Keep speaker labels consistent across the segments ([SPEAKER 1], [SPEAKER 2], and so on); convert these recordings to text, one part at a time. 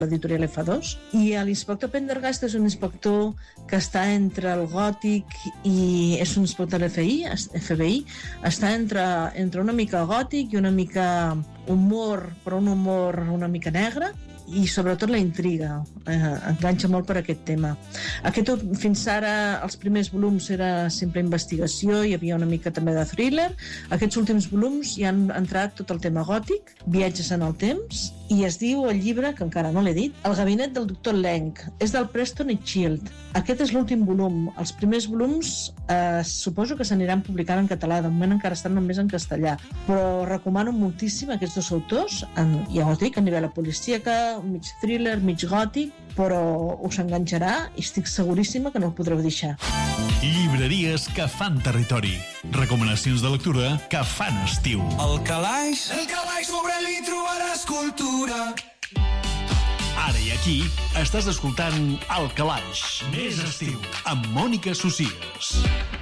[SPEAKER 1] l'editorial F2, i l'inspector Pendergast és un inspector que està entre el gòtic i és un inspector FBI, està entre una mica gòtic i una mica humor, però un humor una mica negre, i sobretot la intriga, enganxa molt per aquest tema. Fins ara els primers volums era simple investigació, hi havia una mica també de thriller. Aquests últims volums hi han entrat tot el tema gòtic, viatges en el temps, i es diu el llibre, que encara no l'he dit, El gabinet del doctor Lenk. És del Preston i Child. Aquest és l'últim volum. Els primers volums suposo que s'aniran publicant en català, de moment encara estan només en castellà, però recomano moltíssim aquests dos autors, ja ho dic, a nivell policíaca, mig thriller, mig gòtic, però us enganxarà i estic seguríssima que no el podreu deixar.
[SPEAKER 2] Llibreries que fan territori. Recomanacions de lectura que fan estiu.
[SPEAKER 3] El calaix sobre ell hi trobaràs cultura.
[SPEAKER 2] Ara i aquí estàs escoltant El Calaix, més estiu, amb Mònica Socias.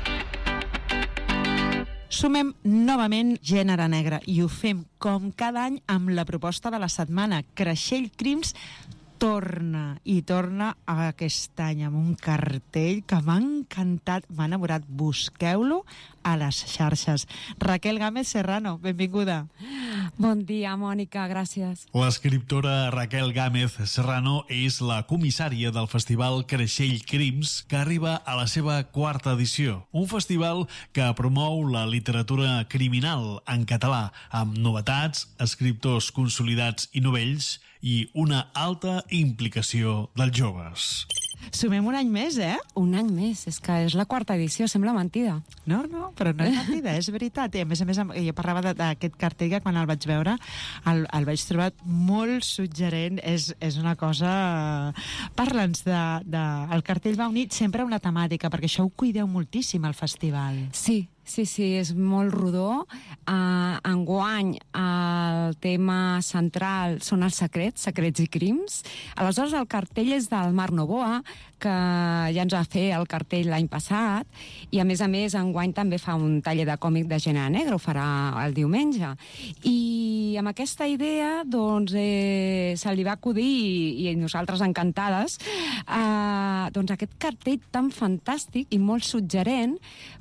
[SPEAKER 4] Sumem novament Gènere Negre i ho fem com cada any amb la proposta de la setmana. Creixell Crims torna aquest any amb un cartell que m'ha encantat, m'ha enamorat. Busqueu-lo a les xarxes. Raquel Gámez Serrano, benvinguda.
[SPEAKER 5] Bon dia, Mònica, gràcies.
[SPEAKER 2] L'escriptora Raquel Gámez Serrano és la comissària del festival Creixell Crims, que arriba a la seva 4ª edició. Un festival que promou la literatura criminal en català, amb novetats, escriptors consolidats i novells, i una alta implicació dels joves.
[SPEAKER 4] Sumem un any més, eh?
[SPEAKER 5] Un any més, és que és la 4ª edició, sembla mentida.
[SPEAKER 4] No, però no és mentida, és veritat. I a més, jo parlava d'aquest cartell que quan el vaig veure el vaig trobar molt suggerent. És una cosa... Parla'ns el cartell va unit sempre a una temàtica, perquè això ho cuideu moltíssim al festival.
[SPEAKER 5] Sí, és molt rodó. Enguany el tema central són els secrets i crims. Aleshores el cartell és del Marc Novoa, que ja ens va fer el cartell l'any passat, i a més enguany també fa un taller de còmic de Gènere Negre, ho farà el diumenge. I amb aquesta idea doncs se li va acudir, i nosaltres encantades, doncs aquest cartell tan fantàstic i molt suggerent,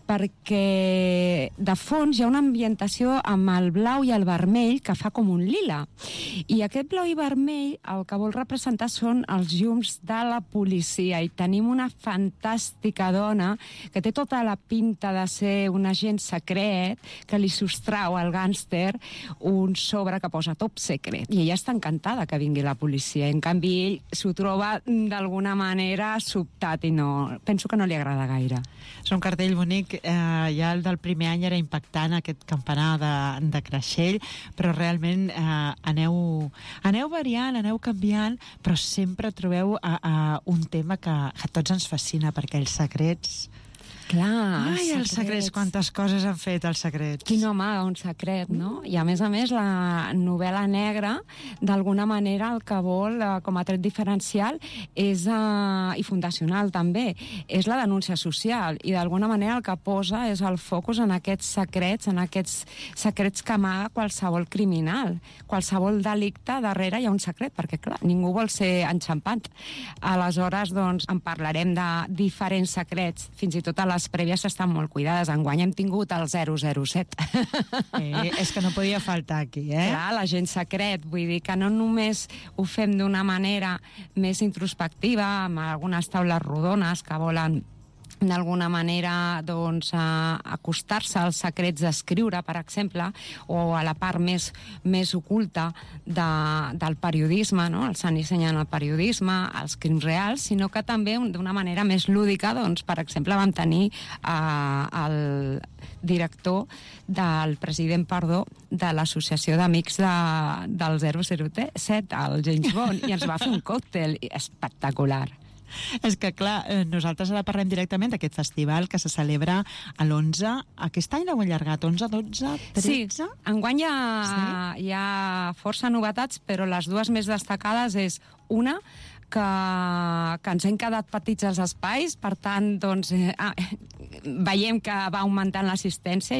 [SPEAKER 5] perquè de fons hi ha una ambientació amb el blau i el vermell que fa com un lila. I aquest blau i vermell el que vol representar són els llums de la policia, i tenim una fantàstica dona que té tota la pinta de ser un agent secret que li sostrau al gàngster un sobre que posa top secret. I ella està encantada que vingui la policia. En canvi, ell s'ho troba d'alguna manera sobtat i penso que no li agrada gaire.
[SPEAKER 4] És un cartell bonic. Ja el del primer any era impactant, aquest campanar de Creixell, però realment aneu variant, aneu canviant, però sempre trobeu un tema que a tots ens fascina, perquè els secrets...
[SPEAKER 5] Clar,
[SPEAKER 4] els secrets, quantes coses han fet els secrets.
[SPEAKER 5] Qui no amaga un secret, no? I a més, la novel·la negra, d'alguna manera, el que vol, com a tret diferencial, és, i fundacional també, és la denúncia social, i d'alguna manera el que posa és el focus en aquests secrets que amaga qualsevol criminal. Qualsevol delicte, darrere hi ha un secret, perquè, clar, ningú vol ser enxampat. Aleshores, doncs, en parlarem de diferents secrets, fins i tot a les prèvies estan molt cuidades. Enguany hem tingut el 007.
[SPEAKER 4] És que no podia faltar aquí, eh?
[SPEAKER 5] Clar, l'agent secret, vull dir que no només ho fem d'una manera més introspectiva, amb algunes taules rodones que volen d'alguna manera doncs, acostar-se als secrets d'escriure, per exemple, o a la part més oculta del periodisme, no? Els ensenyen el periodisme, els crims reals, sinó que també d'una manera més lúdica, doncs, per exemple, vam tenir el director del president, de l'Associació d'Amics del 007, el James Bond, i ens va fer un còctel espectacular.
[SPEAKER 4] És que, clar, nosaltres ara parlem directament d'aquest festival que se celebra a l'11. Aquest any l'heu allargat, 11, 12, 13?
[SPEAKER 5] Sí, enguany hi ha força novetats, però les dues més destacades és una, que ens hem quedat petits als espais, per tant, doncs, veiem que va augmentant l'assistència i ens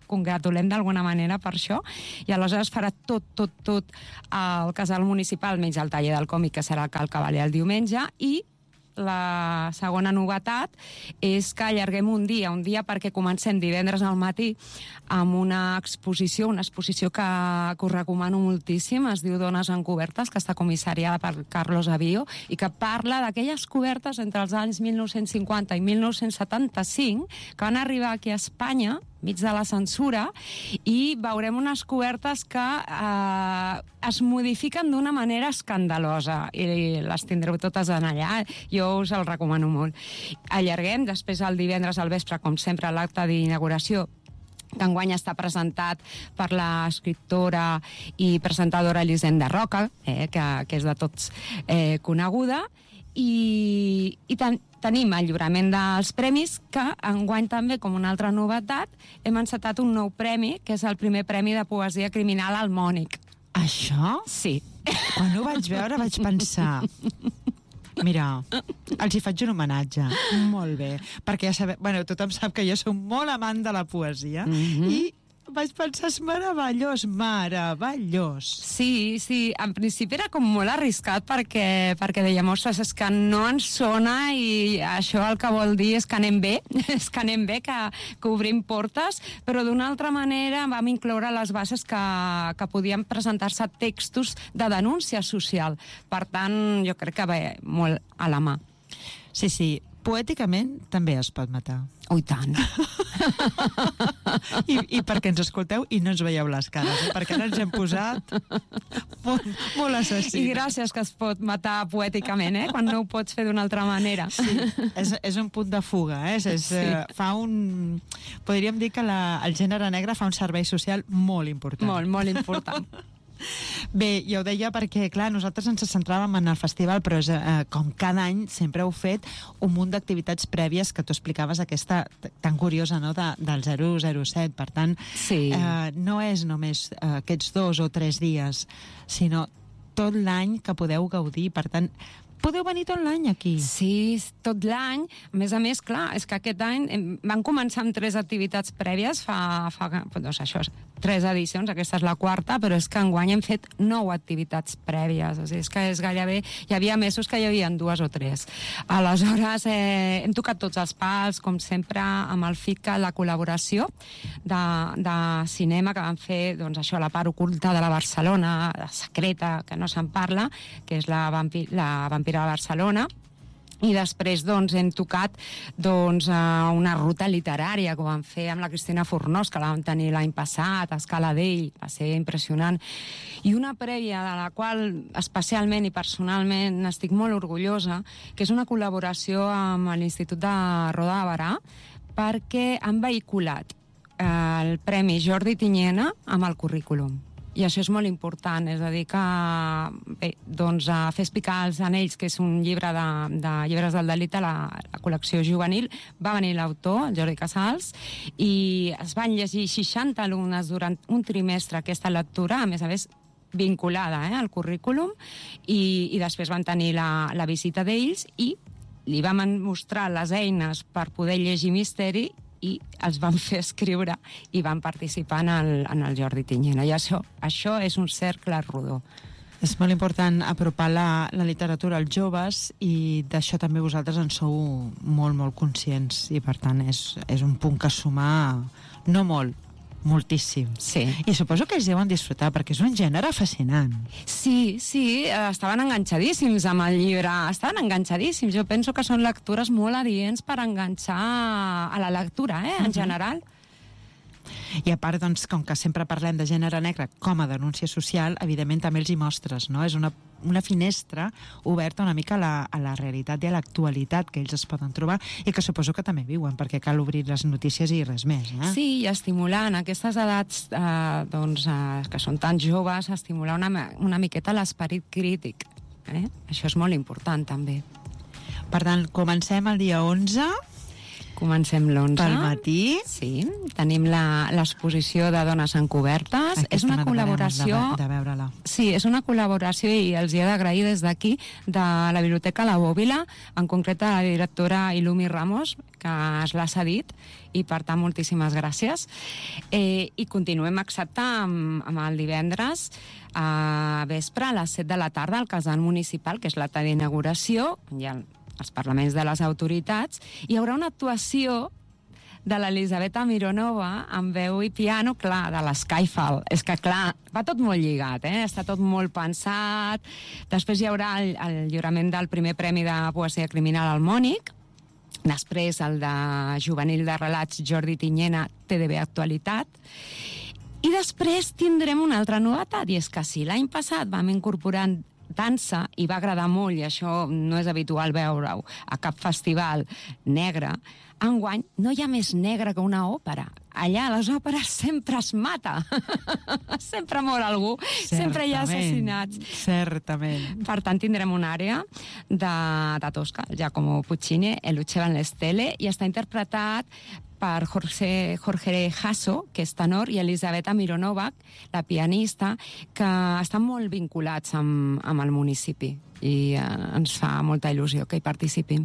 [SPEAKER 5] congratulem d'alguna manera per això, i aleshores farà tot al casal municipal, menys el taller del còmic, que serà al Cal Cavaller el diumenge, i la segona novetat és que allarguem un dia perquè comencem divendres al matí amb una exposició que us recomano moltíssim, es diu Dones Encobertes, que està comissariada per Carlos Avío i que parla d'aquelles cobertes entre els anys 1950 i 1975 que van arribar aquí a Espanya mig de la censura, i veurem unes cobertes que es modifiquen d'una manera escandalosa, i les tindreu totes en allà. Jo us el recomano molt. Allarguem, després el divendres al vespre, com sempre, l'acte d'inauguració, que enguany està presentat per l'escriptora i presentadora Elisenda Roca, que és de tots coneguda, i tenim el lliurament dels premis, que enguany també, com una altra novetat, hem encetat un nou premi, que és el primer premi de poesia criminal al Mònic.
[SPEAKER 4] Això?
[SPEAKER 5] Sí.
[SPEAKER 4] Quan ho vaig veure vaig pensar... Mira, els hi faig un homenatge. Molt bé. Perquè ja sabeu... Bueno, tothom sap que jo soc molt amant de la poesia i vaig pensar, és meravellós.
[SPEAKER 5] Sí, en principi era com molt arriscat perquè dèiem, ostres, és que no ens sona, i això el que vol dir és que anem bé, que obrim portes, però d'una altra manera vam incloure les bases que podien presentar-se textos de denúncia social. Per tant, jo crec que ve molt a la mà.
[SPEAKER 4] Sí, poèticament també es pot matar.
[SPEAKER 5] Oh, i tant.
[SPEAKER 4] I perquè ens escolteu i no ens veieu les cares, perquè ara ens hem posat molt assassins.
[SPEAKER 5] I gràcies que es pot matar poèticament, quan no ho pots fer d'una altra manera.
[SPEAKER 4] Sí, és un punt de fuga, podríem dir que el gènere negre fa un servei social molt important.
[SPEAKER 5] Molt important.
[SPEAKER 4] Bé, jo ho deia perquè, clar, nosaltres ens centràvem en el festival, però com cada any sempre heu fet un munt d'activitats prèvies que tu explicaves, aquesta tan curiosa, no?, del 007. Per tant, no és només aquests 2 o 3 dies, sinó tot l'any que podeu gaudir. Per tant, podeu venir tot l'any aquí.
[SPEAKER 5] Sí, tot l'any. A més, clar, és que aquest any van començar amb 3 activitats prèvies, doncs això, 3 edicions, aquesta és la 4ª, però és que enguany hem fet 9 activitats prèvies. És que és gairebé... Hi havia mesos que hi havia 2 o 3. Aleshores, hem tocat tots els pals, com sempre, amb el FICA, la col·laboració de cinema que van fer, doncs això, la part oculta de la Barcelona, la secreta, que no se'n parla, que és la vampira de Barcelona. I després hem tocat una ruta literària que vam fer amb la Cristina Fornós, que la vam tenir l'any passat a Escala d'Ell, va ser impressionant. I una prèvia de la qual especialment i personalment n'estic molt orgullosa, que és una col·laboració amb l'Institut de Roda de Barà, perquè han vehiculat el Premi Jordi Tinyena amb el currículum. I això és molt important, és a dir que a Fes picar els anells, que és un llibre de llibres del Dalí, la col·lecció juvenil, va venir l'autor, Jordi Casals, i es van llegir 60 alumnes durant un trimestre aquesta lectura, a més vinculada al currículum, i després van tenir la visita d'ells i li vam mostrar les eines per poder llegir misteri i els van fer escriure i van participar en el Jordi Tinyena. I això és un cercle rodó.
[SPEAKER 4] És molt important apropar la literatura als joves, i d'això també vosaltres en sou molt, molt conscients, i per tant és un punt que sumar no molt, moltíssim.
[SPEAKER 5] Sí.
[SPEAKER 4] I suposo que ells deuen disfrutar, perquè és un gènere fascinant.
[SPEAKER 5] Sí, estaven enganxadíssims amb el llibre, enganxadíssims. Jo penso que són lectures molt adients per enganxar a la lectura, en general.
[SPEAKER 4] I a part, doncs, com que sempre parlem de gènere negre com a denúncia social, evidentment també els hi mostres, no? És una finestra oberta una mica a la realitat i a l'actualitat que ells es poden trobar i que suposo que també viuen, perquè cal obrir les notícies i res més,
[SPEAKER 5] Sí, i estimular en aquestes edats que són tan joves, estimular una miqueta l'esperit crític. Això és molt important, també.
[SPEAKER 4] Per tant, comencem el dia 11...
[SPEAKER 5] Comencem l'11.
[SPEAKER 4] Pel matí.
[SPEAKER 5] Sí, tenim l'exposició de Dones Encobertes. És una col·laboració...
[SPEAKER 4] De veure-la.
[SPEAKER 5] Sí, és una col·laboració i els hi he d'agrair des d'aquí de la Biblioteca La Bòbila, en concret a la directora Ilumi Ramos, que es l'ha cedit, i per tant moltíssimes gràcies. I continuem exacte amb el divendres a vespre a les 7 de la tarda al Casal Municipal, que és l'acte d'inauguració, hi ha els parlaments de les autoritats, hi haurà una actuació de l'Elisabetta Mironova amb veu i piano, clar, de l'Skyfall. És que, clar, va tot molt lligat, està tot molt pensat. Després hi haurà el lliurament del primer premi de poesia criminal al Mònic, després el de juvenil de relats Jordi Tinyena, TDB Actualitat, i després tindrem una altra novetat, i és que si l'any passat vam incorporar dansa, i va agradar molt, i això no és habitual veure-ho a cap festival negre, enguany no hi ha més negre que una òpera. Allà a les òperes sempre es mata. Sempre mor algú. Sempre hi ha assassinats.
[SPEAKER 4] Certament.
[SPEAKER 5] Per tant, tindrem una àrea de Tosca, Giacomo Puccini, El Luce van le Stelle, i està interpretat per Jorge Jasso, que és tenor, i Elisabetta Mironova, la pianista, que estan molt vinculats amb el municipi i ens fa molta il·lusió que hi participin.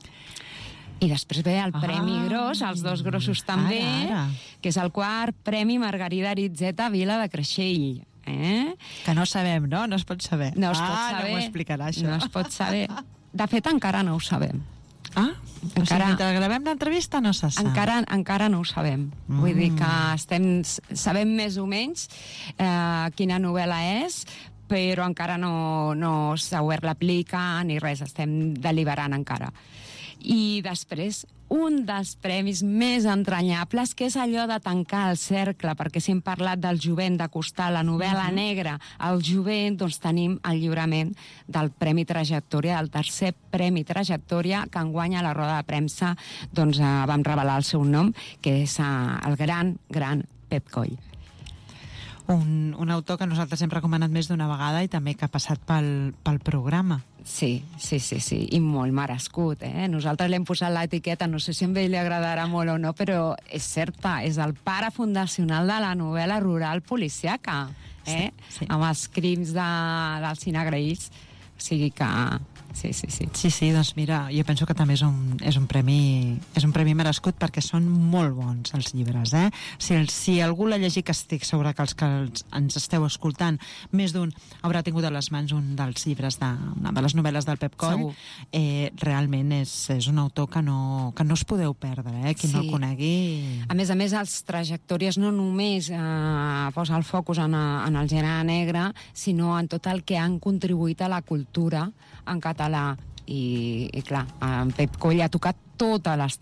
[SPEAKER 5] I després ve el Premi Gros, els dos grossos també, que és el quart Premi Margarida Aritzeta Vila de Creixell.
[SPEAKER 4] Que no sabem, no? No es pot saber.
[SPEAKER 5] No es pot saber.
[SPEAKER 4] No m'ho explicarà, això.
[SPEAKER 5] No es pot saber. De fet, encara no ho sabem.
[SPEAKER 4] O sigui, mentre gravem l'entrevista no se sap.
[SPEAKER 5] Encara no ho sabem. Vull dir que sabem més o menys quina novel·la és, però encara no s'ha obert l'aplica ni res, estem deliberant encara. I després, un dels premis més entranyables, que és allò de tancar el cercle, perquè si hem parlat del jovent, d'acostar la novel·la negra al jovent, doncs tenim el lliurament del Premi Trajectòria, del tercer Premi Trajectòria, que enguany a la roda de premsa doncs, vam revelar el seu nom, que és el gran Pep Coll.
[SPEAKER 4] Un autor que nosaltres hem recomanat més d'una vegada i també que ha passat pel programa.
[SPEAKER 5] Sí, i molt merescut, Nosaltres l'hem posat l'etiqueta, no sé si a ell li agradarà molt o no, però és certa, és el pare fundacional de la novel·la rural policiaca,
[SPEAKER 4] Sí.
[SPEAKER 5] Amb els crims dels Sinagraïts. O sigui que...
[SPEAKER 4] Sí, doncs mira, jo penso que també és un premi merescut perquè són molt bons els llibres, Si algú l'ha llegit, que estic segura que els que ens esteu escoltant, més d'un haurà tingut a les mans un dels llibres de les novel·les del Pep Coll. Realment és un autor que no us podeu perdre, qui no el conegui.
[SPEAKER 5] A més, les trajectòries no només posa el focus en el gènere negre, sinó en tot el que han contribuït a la cultura en català. I clar, en Pep Coll ha tocat totes les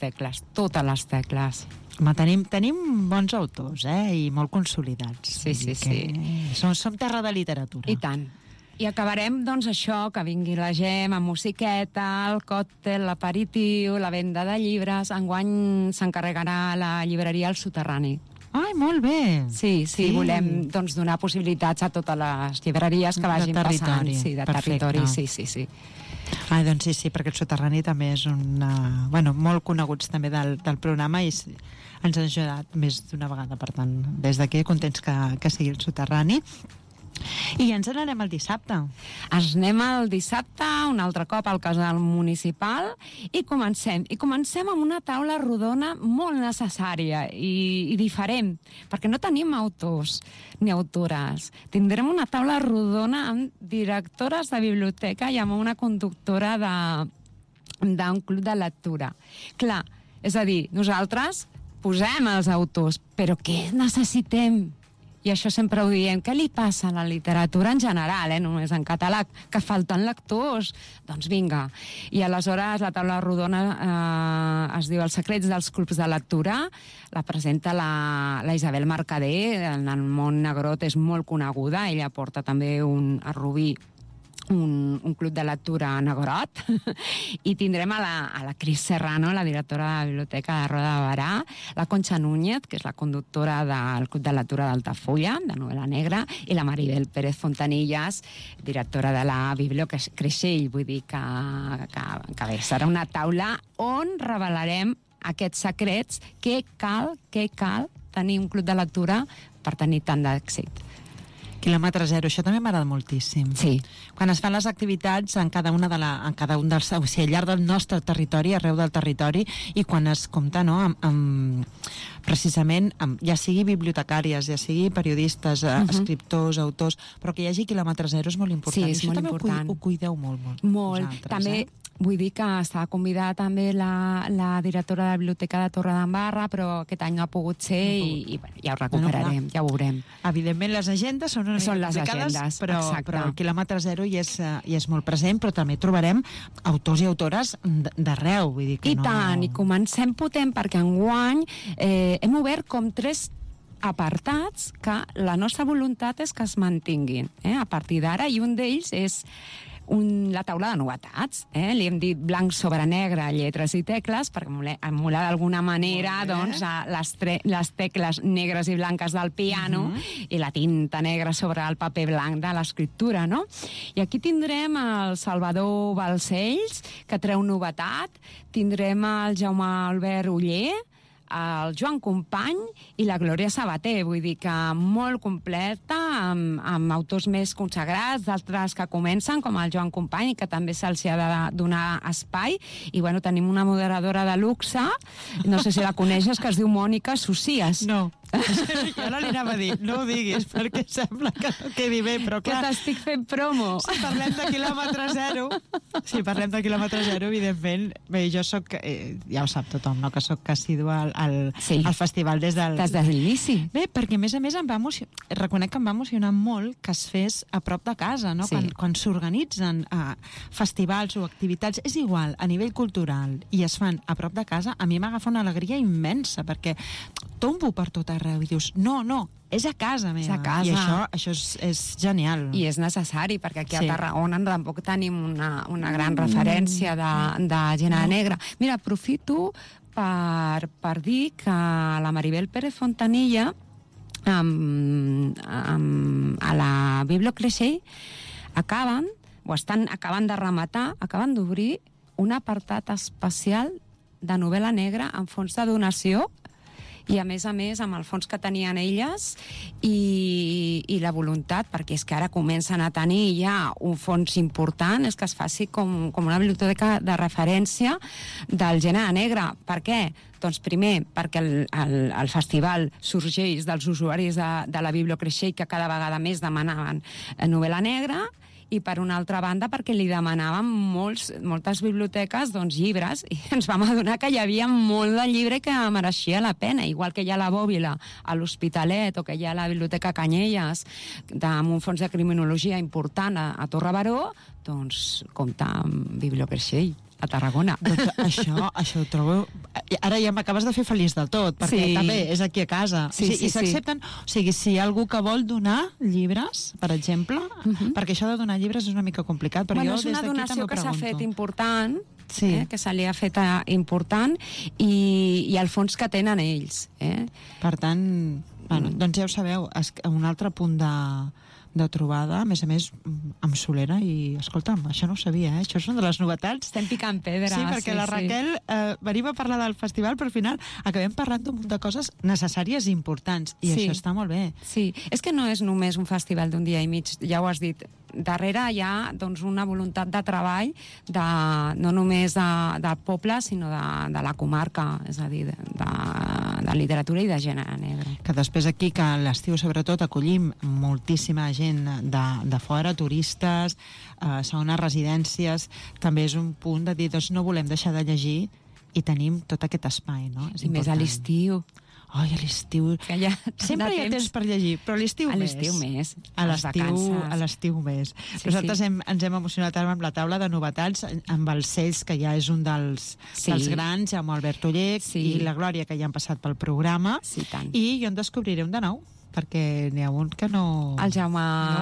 [SPEAKER 5] tecles.
[SPEAKER 4] Home, tenim bons autors, i molt consolidats.
[SPEAKER 5] Sí.
[SPEAKER 4] Som terra de literatura.
[SPEAKER 5] I tant. I acabarem, doncs, això, que vingui la Gem amb musiqueta, el còctel, l'aperitiu, la venda de llibres. Enguany s'encarregarà la llibreria El Soterrani.
[SPEAKER 4] Ai, molt bé.
[SPEAKER 5] Sí, volem donar possibilitats a totes les llibreries que vagin passant. Sí, de territori, sí.
[SPEAKER 4] Ai, doncs sí, perquè el Soterrani també és molt coneguts també del programa i ens ha ajudat més d'una vegada. Per tant, des d'aquí contents que sigui el Soterrani. I ens n'anem el dissabte.
[SPEAKER 5] Ens anem el dissabte, un altre cop al Casal Municipal, i comencem. I comencem amb una taula rodona molt necessària i diferent, perquè no tenim autors ni autores. Tindrem una taula rodona amb directores de biblioteca i amb una conductora d'un club de lectura. Clar, és a dir, nosaltres posem els autors, però què necessitem? I això sempre ho diem. Què li passa a la literatura en general, només en català? Que falten lectors. Doncs vinga. I aleshores la taula rodona es diu Els secrets dels clubs de lectura. La presenta la Isabel Mercader. En el món negrot és molt coneguda. Ella porta també a Rubí un club de lectura negrot, i tindrem a la Cris Serrano, la directora de la Biblioteca de Roda de Barà, la Concha Núñez, que és la conductora del club de lectura d'Altafulla, de novel·la negra, i la Maribel Pérez Fontanillas, directora de la Biblioteca Creixell. Vull dir que bé, serà una taula on revelarem aquests secrets, què cal tenir un club de lectura per tenir tant d'èxit.
[SPEAKER 4] Quilòmetre zero, això també m'agrada moltíssim.
[SPEAKER 5] Sí.
[SPEAKER 4] Quan es fan les activitats en cada un dels, o sigui, al llarg del nostre territori, arreu del territori, i quan es compta, no?, precisament, ja sigui bibliotecàries, ja sigui periodistes, escriptors, autors, però que hi hagi quilòmetre zero és molt important.
[SPEAKER 5] Sí, és molt important.
[SPEAKER 4] Ho cuideu molt.
[SPEAKER 5] Molt. També vull dir que estava convidada també la directora de la Biblioteca de Torredembarra, però aquest any no ha pogut ser i ja ho recuperarem, ja ho veurem.
[SPEAKER 4] Evidentment, les agendes són una mica complicades, però el quilòmetre zero hi és molt present, però també trobarem autors i autores d'arreu. Vull dir que
[SPEAKER 5] I tant, i comencem potent, perquè enguany hem obert com 3 apartats que la nostra voluntat és que es mantinguin a partir d'ara, i un d'ells és la taula de novetats. Li hem dit blanc sobre negre, lletres i tecles, per emular d'alguna manera les tecles negres i blanques del piano i la tinta negra sobre el paper blanc de l'escriptura, no? I aquí tindrem el Salvador Balcells, que treu novetat, tindrem el Jaume Albert Oller, el Joan Company i la Glòria Sabater, vull dir que molt completa, amb autors més consagrats, d'altres que comencen, com el Joan Company, que també se'ls ha de donar espai, i bueno, tenim una moderadora de luxe, no sé si la coneixes, que es diu Mònica Socias.
[SPEAKER 4] No. Jo no li anava a dir, no ho diguis, perquè sembla que no quedi bé, però clar...
[SPEAKER 5] Que t'estic fent promo.
[SPEAKER 4] Si parlem de quilòmetre zero, evidentment, bé, jo soc, ja ho sap tothom, no?, que soc assidua al festival des de
[SPEAKER 5] l'inici.
[SPEAKER 4] Bé, perquè a més reconec que em va emocionar molt que es fes a prop de casa, no?
[SPEAKER 5] Sí.
[SPEAKER 4] Quan s'organitzen festivals o activitats, és igual, a nivell cultural, i es fan a prop de casa, a mi m'agafa una alegria immensa, perquè tombo per tot arreu i dius, no, és a casa meva.
[SPEAKER 5] És a casa.
[SPEAKER 4] I això és genial.
[SPEAKER 5] I és necessari, perquè aquí a Tarragona tampoc tenim una gran referència de gènere negre. Mira, aprofito per dir que la Maribel Pérez Fontanilla a la Bibliocreixell estan acabant de rematar, acaben d'obrir un apartat especial de novel·la negra en fons de donació, i a més amb el fons que tenien elles i la voluntat, perquè és que ara comencen a tenir ja un fons important, és que es faci com una biblioteca de referència del gènere negre. Per què? Doncs primer, perquè el festival sorgeix dels usuaris de la Bibliocreixell, que cada vegada més demanaven novel·la negra, i per una altra banda perquè li demanaven moltes biblioteques llibres, i ens vam adonar que hi havia molt de llibre que mereixia la pena, igual que hi ha la Bòbila a l'Hospitalet o que hi ha la Biblioteca Canyelles amb un fons de criminologia important a Torre Baró, doncs compta amb Bibliocreixell a Tarragona.
[SPEAKER 4] Doncs això ho trobo... Ara ja m'acabes de fer feliç del tot, perquè també és aquí a casa. I s'accepten... O sigui, si hi ha algú que vol donar llibres, per exemple, perquè això de donar llibres és una mica complicat, però jo des d'aquí també ho pregunto. És una donació que s'ha fet important, que se li ha fet important, i el fons que tenen ells. Per tant, doncs ja ho sabeu, un altre punt de trobada, a més, amb Solera, i, escolta'm, això no ho sabia, això són de les novetats.
[SPEAKER 5] Estem picant pedra.
[SPEAKER 4] Sí, perquè la Raquel venim a parlar del festival, però al final acabem parlant d'un munt de coses necessàries i importants, i això està molt bé.
[SPEAKER 5] Sí, és que no és només un festival d'un dia i mig, ja ho has dit. Darrere hi ha una voluntat de treball no només del poble, sinó de la comarca, és a dir, de literatura i de gènere negre.
[SPEAKER 4] Que després aquí, que a l'estiu sobretot acollim moltíssima gent de fora, turistes, segones residències, també és un punt de dir, doncs no volem deixar de llegir i tenim tot aquest espai, no?
[SPEAKER 5] I més a l'estiu.
[SPEAKER 4] Ai, a l'estiu... Sempre hi ha temps per llegir, però a l'estiu més. A l'estiu més. Nosaltres ens hem emocionat amb la taula de novetats, amb els Cells, que ja és un dels grans, amb Albert Oller i la Glòria, que ja han passat pel programa. I jo en descobriré un de nou, perquè n'hi ha un que no...
[SPEAKER 5] El Jaume...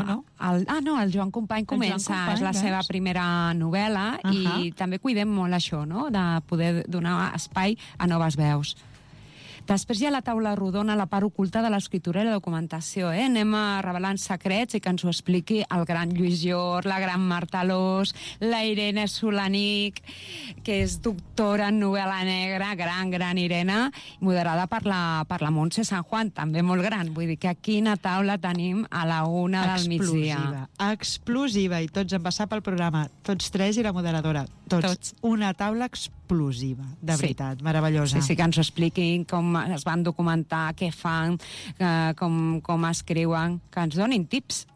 [SPEAKER 5] el Joan Company comença, és la seva primera novel·la, i també cuidem molt això, no?, de poder donar espai a noves veus. Després hi ha la taula rodona, la part oculta de l'escriptura i la documentació. Anem revelant secrets i que ens ho expliqui el gran Lluís Llor, la gran Marta Alòs, la Irene Solanic, que és doctora en novel·la negra, gran Irene, moderada per la Montse San Juan, també molt gran. Vull dir que aquí a taula tenim a la 1 del migdia.
[SPEAKER 4] Explosiva, i tots han passat pel programa. Tots tres i la moderadora. Tots. Una taula explosiva, de veritat, meravellosa.
[SPEAKER 5] Sí, que ens expliquin com es van documentar, què fan, com escriuen, que ens donin tips.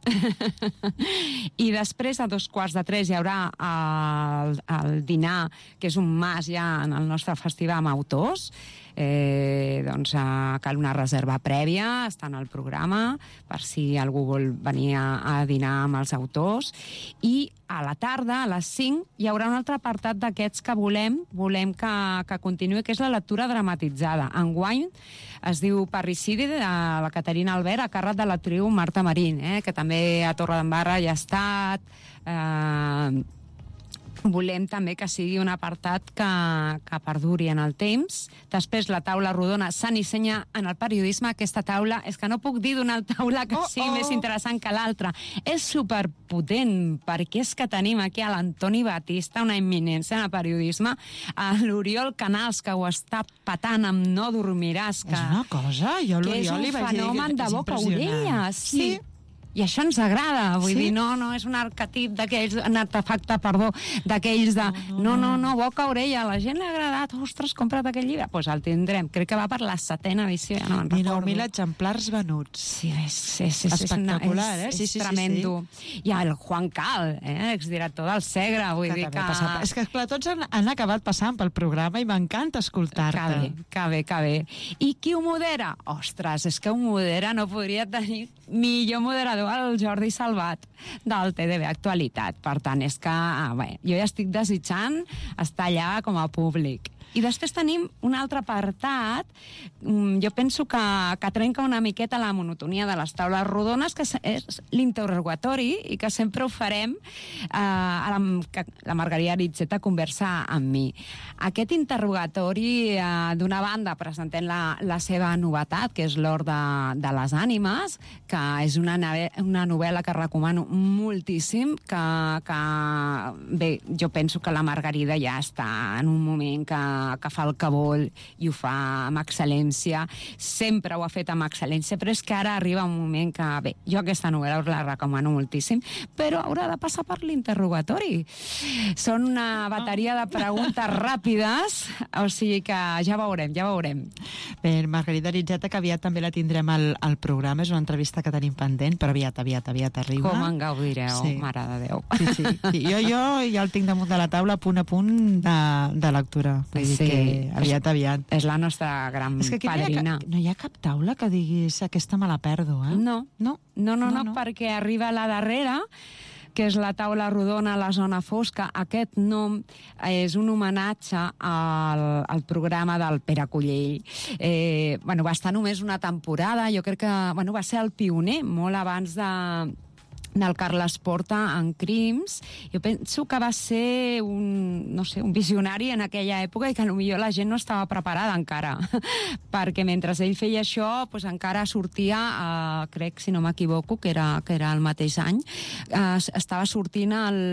[SPEAKER 5] I després, a 2:15, hi haurà el dinar, que és un mas ja en el nostre festival amb autors. Doncs cal una reserva prèvia, està en el programa, per si algú vol venir a dinar amb els autors. I a la tarda, a les 5, hi haurà un altre apartat d'aquests que volem que continuï, que és la lectura dramatitzada. Enguany es diu Parricidi, de la Caterina Albert, a càrrec de l'actriu Marta Marín, que també a Torredembarra hi ha estat. Volem també que sigui un apartat que perduri en el temps. Després, la taula rodona Sant i Senya en el periodisme. Aquesta taula, és que no puc dir d'una taula que sigui més interessant que l'altra. És superpotent, perquè és que tenim aquí a l'Antoni Batista, una eminència en el periodisme, a l'Oriol Canals, que ho està patant amb No dormiràs.
[SPEAKER 4] És una cosa, jo l'Oriol li vaig dir que és impressionant.
[SPEAKER 5] Que és un fenomen de boca-orella, sí. I això ens agrada, vull dir, no és un arquetip d'aquells, un artefacte, perdó, d'aquells de, no, boca-orella, a la gent li ha agradat, ostres, compra't aquell llibre, doncs el tindrem, crec que va per la 7ª edició, ja no me'n recordo.
[SPEAKER 4] 19.000 exemplars venuts.
[SPEAKER 5] Sí, és
[SPEAKER 4] espectacular,
[SPEAKER 5] és tremendo. I el Juan Cal, exdirector del Segre, vull dir que...
[SPEAKER 4] És que, clar, tots han acabat passant pel programa i m'encanta escoltar-te.
[SPEAKER 5] Que bé. I qui ho modera? Ostres, és que ho modera, no podria tenir millor moderador el Jordi Salvat del TDB Actualitat. Per tant, és que jo ja estic desitjant estar allà com a públic. I després tenim un altre apartat, jo penso que trenca una miqueta la monotonia de les taules rodones, que és l'interrogatori, i que sempre ho farem la Margarida Aritzeta conversa amb mi. Aquest interrogatori, d'una banda, presentem la seva novetat, que és l'Or de les ànimes, que és una novel·la que recomano moltíssim, que bé, jo penso que la Margarida ja està en un moment que fa el que vol i ho fa amb excel·lència. Sempre ho ha fet amb excel·lència, però és que ara arriba un moment que, bé, jo aquesta novel·la us la recomano moltíssim, però haurà de passar per l'interrogatori. Són una bateria de preguntes ràpides, o sigui que ja veurem.
[SPEAKER 4] Bé, Margarida Aritzeta, que aviat també la tindrem al programa, és una entrevista que tenim pendent, però aviat arriba.
[SPEAKER 5] Com en gaudireu, mare de Déu.
[SPEAKER 4] Sí. Jo ja el tinc damunt de la taula, punt a punt de lectura. Vull dir que aviat.
[SPEAKER 5] És la nostra gran padrina.
[SPEAKER 4] No hi ha cap taula que diguis aquesta me la perdo, eh?
[SPEAKER 5] No, perquè arriba la darrera, que és la taula rodona a la zona fosca. Aquest nom és un homenatge al programa del Pere Cullell. Va estar només una temporada, jo crec que va ser el pioner, molt abans del Carles Porta en crims. Jo penso que va ser un visionari en aquella època i que potser la gent no estava preparada encara, perquè mentre ell feia això encara sortia, crec, si no m'equivoco, que era el mateix any, estava sortint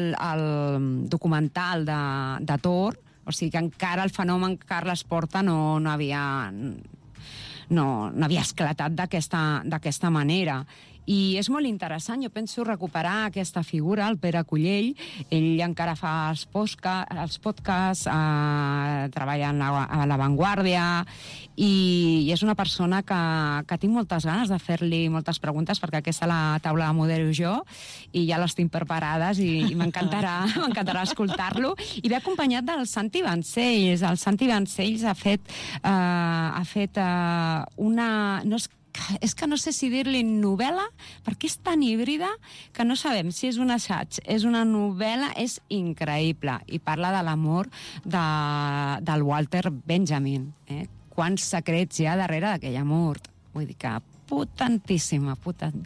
[SPEAKER 5] el documental de Thor, o sigui que encara el fenomen Carles Porta no havia esclatat d'aquesta manera. I és molt interessant, jo penso recuperar aquesta figura, el Pere Cullell. Ell encara fa els podcasts, treballa a La Vanguardia, i és una persona que tinc moltes ganes de fer-li moltes preguntes, perquè aquesta la taula la modero jo, i ja les tinc preparades, i m'encantarà escoltar-lo. I ve acompanyat del Santi Vancells. El Santi Vancells ha fet una... És que no sé si dir-li novel·la, perquè és tan híbrida que no sabem si és un assaig, és una novel·la, és increïble, i parla de l'amor del Walter Benjamin. Quants secrets hi ha darrere d'aquell amor. Vull dir que potentíssima.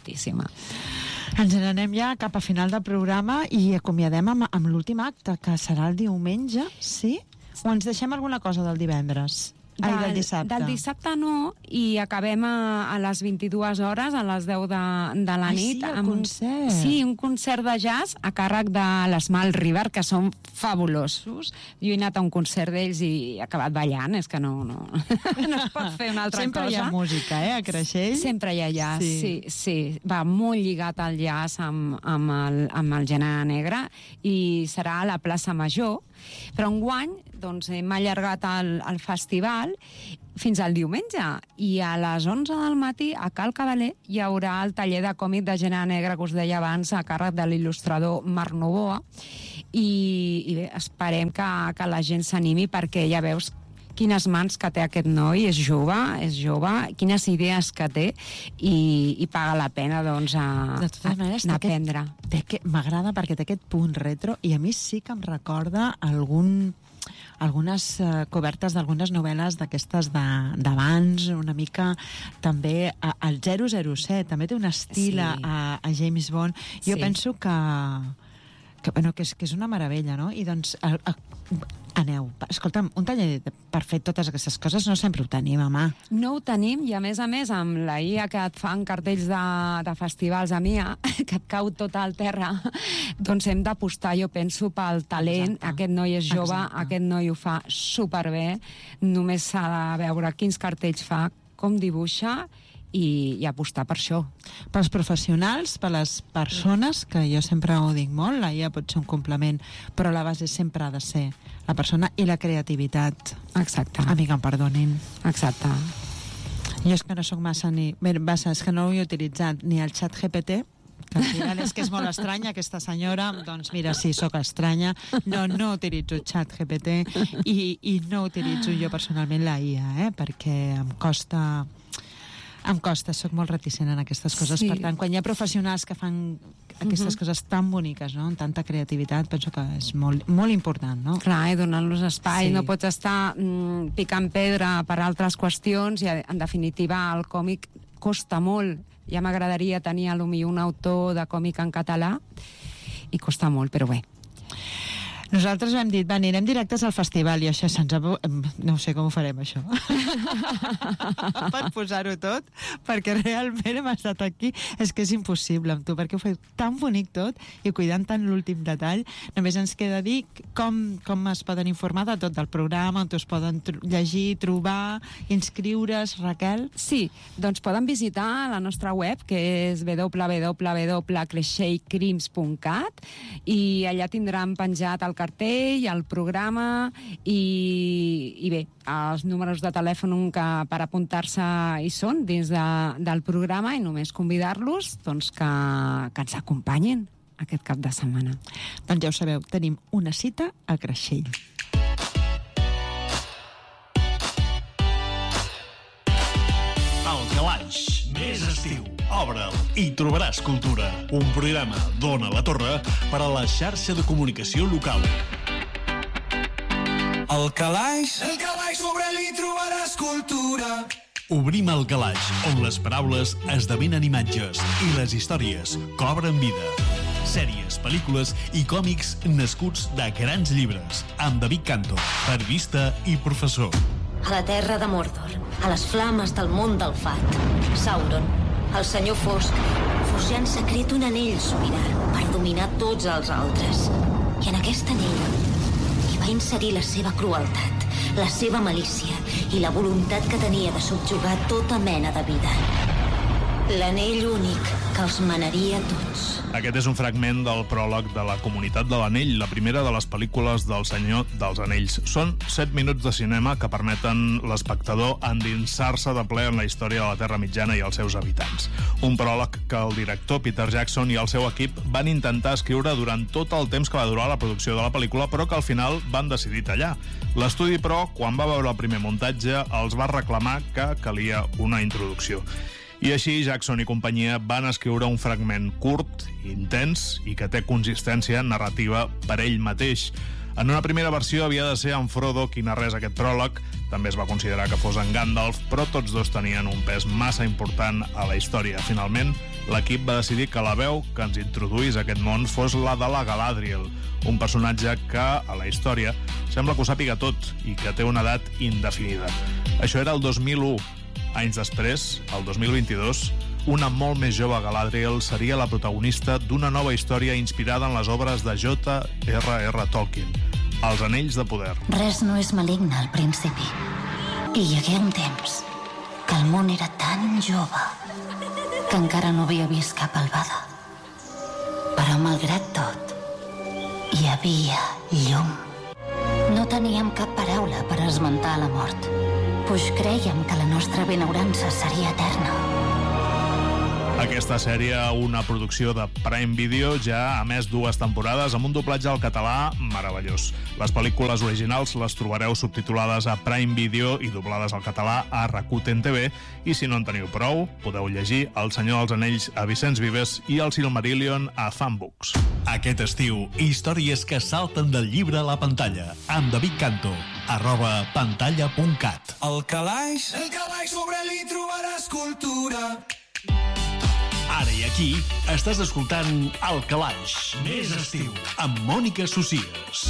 [SPEAKER 4] Ens n'anem ja cap a final del programa i acomiadem amb l'últim acte, que serà el diumenge, sí? O ens deixem alguna cosa del divendres? Del dissabte.
[SPEAKER 5] Del dissabte no, i acabem a les 22 hores, a les 10 de la nit.
[SPEAKER 4] Sí, el concert.
[SPEAKER 5] Sí, un concert de jazz a càrrec de l'Small River, que són fabulosos. Jo he anat a un concert d'ells i he acabat ballant, és que no es pot fer una altra
[SPEAKER 4] Sempre
[SPEAKER 5] cosa.
[SPEAKER 4] Hi ha música, a Creixell?
[SPEAKER 5] Sempre hi ha jazz, sí. Va molt lligat al jazz amb el gènere negre i serà a la plaça Major, però enguany doncs, hem allargat el festival fins al diumenge i a les 11 del matí a Cal Cavaler hi haurà el taller de còmic de gènere negre que us deia abans a càrrec de l'il·lustrador Marc Novoa i bé, esperem que la gent s'animi perquè ja veus quines mans que té aquest noi, és jove, quines idees que té i paga la pena doncs aprendre.
[SPEAKER 4] M'agrada perquè té aquest punt retro i a mi sí que em recorda algunes cobertes d'algunes novel·les d'aquestes d'abans, una mica també el 007, també té un estil a James Bond. Jo penso que és una meravella, no? I doncs aneu. Escolta'm, un taller per fer totes aquestes coses no sempre ho tenim a mà.
[SPEAKER 5] No ho tenim i a més amb la IA que et fan cartells de festivals a MIA, que et cau tot al terra, doncs hem d'apostar, jo penso, pel talent. Exacte. Aquest noi és jove, aquest noi ho fa superbé, només s'ha de veure quins cartells fa, com dibuixa i apostar per això.
[SPEAKER 4] Pels professionals, per les persones, que jo sempre ho dic molt, la IA pot ser un complement, però la base sempre ha de ser la persona i la creativitat.
[SPEAKER 5] Exacte.
[SPEAKER 4] Amiga, em perdonin.
[SPEAKER 5] Exacte.
[SPEAKER 4] Jo és que no soc massa és que no ho he utilitzat ni el xat GPT, que al final és que és molt estranya aquesta senyora, doncs mira, sí, sóc estranya, no utilitzo el xat GPT i no utilitzo jo personalment la IA, perquè em costa, soc molt reticent en aquestes coses. Per tant, quan hi ha professionals que fan aquestes coses tan boniques, no? Amb tanta creativitat, penso que és molt, molt important, no?
[SPEAKER 5] Clar, i donant-los espai. No pots estar picant pedra per altres qüestions i, en definitiva, el còmic costa molt. Ja m'agradaria tenir potser un autor de còmic en català i costa molt, però bé.
[SPEAKER 4] Nosaltres hem dit, anirem directes al festival i això no sé com ho farem, això. Per posar-ho tot, perquè realment hem estat aquí. És que és impossible amb tu, perquè ho feu tan bonic tot i cuidant tant l'últim detall. Només ens queda dir com es poden informar de tot el programa, on es poden llegir, trobar, inscriure's, Raquel.
[SPEAKER 5] Sí, doncs poden visitar la nostra web, que és www.creixellcrims.cat i allà tindran penjat el cartell, el programa i bé, els números de telèfon que per apuntar-se hi són dins del programa i només convidar-los doncs, que ens acompanyin aquest cap de setmana.
[SPEAKER 4] Doncs ja ho sabeu, tenim una cita a Creixell.
[SPEAKER 2] El Calaix, més estiu. Obre'l i trobaràs cultura. Un programa d'Ona la Torre per a la xarxa de comunicació local.
[SPEAKER 3] El calaix sobre li trobaràs cultura.
[SPEAKER 2] Obrim el Calaix, on les paraules esdevenen imatges i les històries cobren vida. Sèries, pel·lícules i còmics nascuts de grans llibres, amb David Canto, periodista i professor.
[SPEAKER 6] A la terra de Mordor, a les flames del món del fat, Sauron, el senyor fosc, forjà en secret un anell sobirà per dominar tots els altres. I en aquest anell hi va inserir la seva crueltat, la seva malícia i la voluntat que tenia de subjugar tota mena de vida. L'anell únic que els manaria a tots.
[SPEAKER 7] Aquest és un fragment del pròleg de La Comunitat de l'Anell, la primera de les pel·lícules del Senyor dels Anells. Són 7 minuts de cinema que permeten l'espectador endinsar-se de ple en la història de la Terra Mitjana i els seus habitants. Un pròleg que el director Peter Jackson i el seu equip van intentar escriure durant tot el temps que va durar la producció de la pel·lícula, però que al final van decidir tallar. L'estudi, però, quan va veure el primer muntatge, els va reclamar que calia una introducció. I així Jackson i companyia van escriure un fragment curt, intens i que té consistència narrativa per ell mateix. En una primera versió havia de ser en Frodo qui narrés aquest pròleg, també es va considerar que fos en Gandalf, però tots dos tenien un pes massa important a la història. Finalment, l'equip va decidir que la veu que ens introduís a aquest món fos la de la Galadriel, un personatge que, a la història, sembla que ho sàpiga tot i que té una edat indefinida. Això era el 2001. Anys després, el 2022, una molt més jove Galadriel seria la protagonista d'una nova història inspirada en les obres de J.R.R. Tolkien, Els Anells de Poder.
[SPEAKER 6] Res no és maligne al principi. I hi hagué un temps que el món era tan jove que encara no havia vist cap albada. Però, malgrat tot, hi havia llum. No teníem cap paraula per esmentar la mort, pues crèiem que la nostra benaurança seria eterna.
[SPEAKER 7] Aquesta sèrie, una producció de Prime Video, ja ha emès 2 temporades amb un doblatge al català meravellós. Les pel·lícules originals les trobareu subtitulades a Prime Video i doblades al català a Rakuten TV, i si no en teniu prou, podeu llegir El Senyor dels Anells a Vicenç Vives i El Silmarillion a Fanbooks.
[SPEAKER 2] Aquest estiu, històries que salten del llibre a la pantalla, amb David Canto, @pantalla.cat.
[SPEAKER 3] El calaix sobre ell hi trobaràs cultura.
[SPEAKER 2] Ara i aquí, estàs escoltant El Calaix, més estiu, amb Mònica Socias.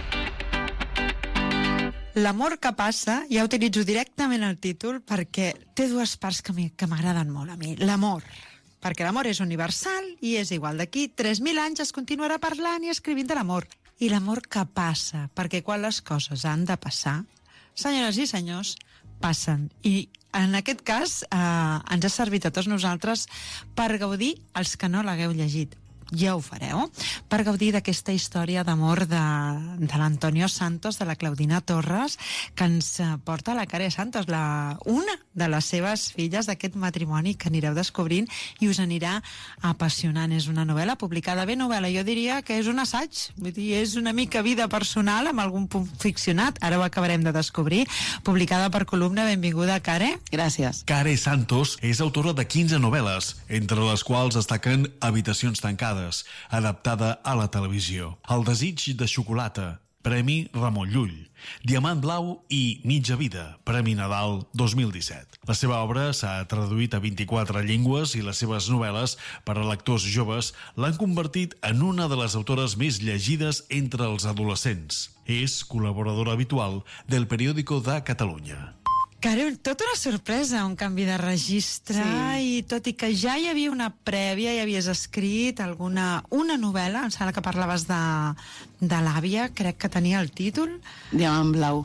[SPEAKER 4] L'amor que passa, ja utilitzo directament el títol perquè té 2 parts que m'agraden molt a mi. L'amor, perquè l'amor és universal i és igual. D'aquí 3.000 anys es continuarà parlant i escrivint de l'amor. I l'amor que passa, perquè quan les coses han de passar, senyores i senyors, passen. I en aquest cas ens ha servit a tots nosaltres per gaudir, els que no l'hagueu llegit, ja ho fareu, per gaudir d'aquesta història d'amor de l'Antonio Santos, de la Claudina Torres, que ens porta la Care Santos, una de les seves filles d'aquest matrimoni que anireu descobrint i us anirà apassionant. És una novel·la publicada, jo diria que és un assaig, vull dir, és una mica vida personal amb algun punt ficcionat, ara ho acabarem de descobrir, publicada per Columna. Benvinguda, Care.
[SPEAKER 8] Gràcies.
[SPEAKER 2] Care Santos és autora de 15 novel·les, entre les quals destaquen Habitacions tancades, adaptada a la televisió, El desig de xocolata, Premi Ramon Llull, Diamant blau i Mitja vida, Premi Nadal 2017. La seva obra s'ha traduït a 24 llengües i les seves novel·les per a lectors joves l'han convertit en una de les autores més llegides entre els adolescents. És col·laboradora habitual del Periódico de Catalunya.
[SPEAKER 4] Carol, tota una sorpresa, un canvi de registre, sí. I tot i que ja hi havia una prèvia, ja havies escrit una novel·la, em sembla que parlaves de l'àvia, crec que tenia el títol.
[SPEAKER 8] Diamant blau.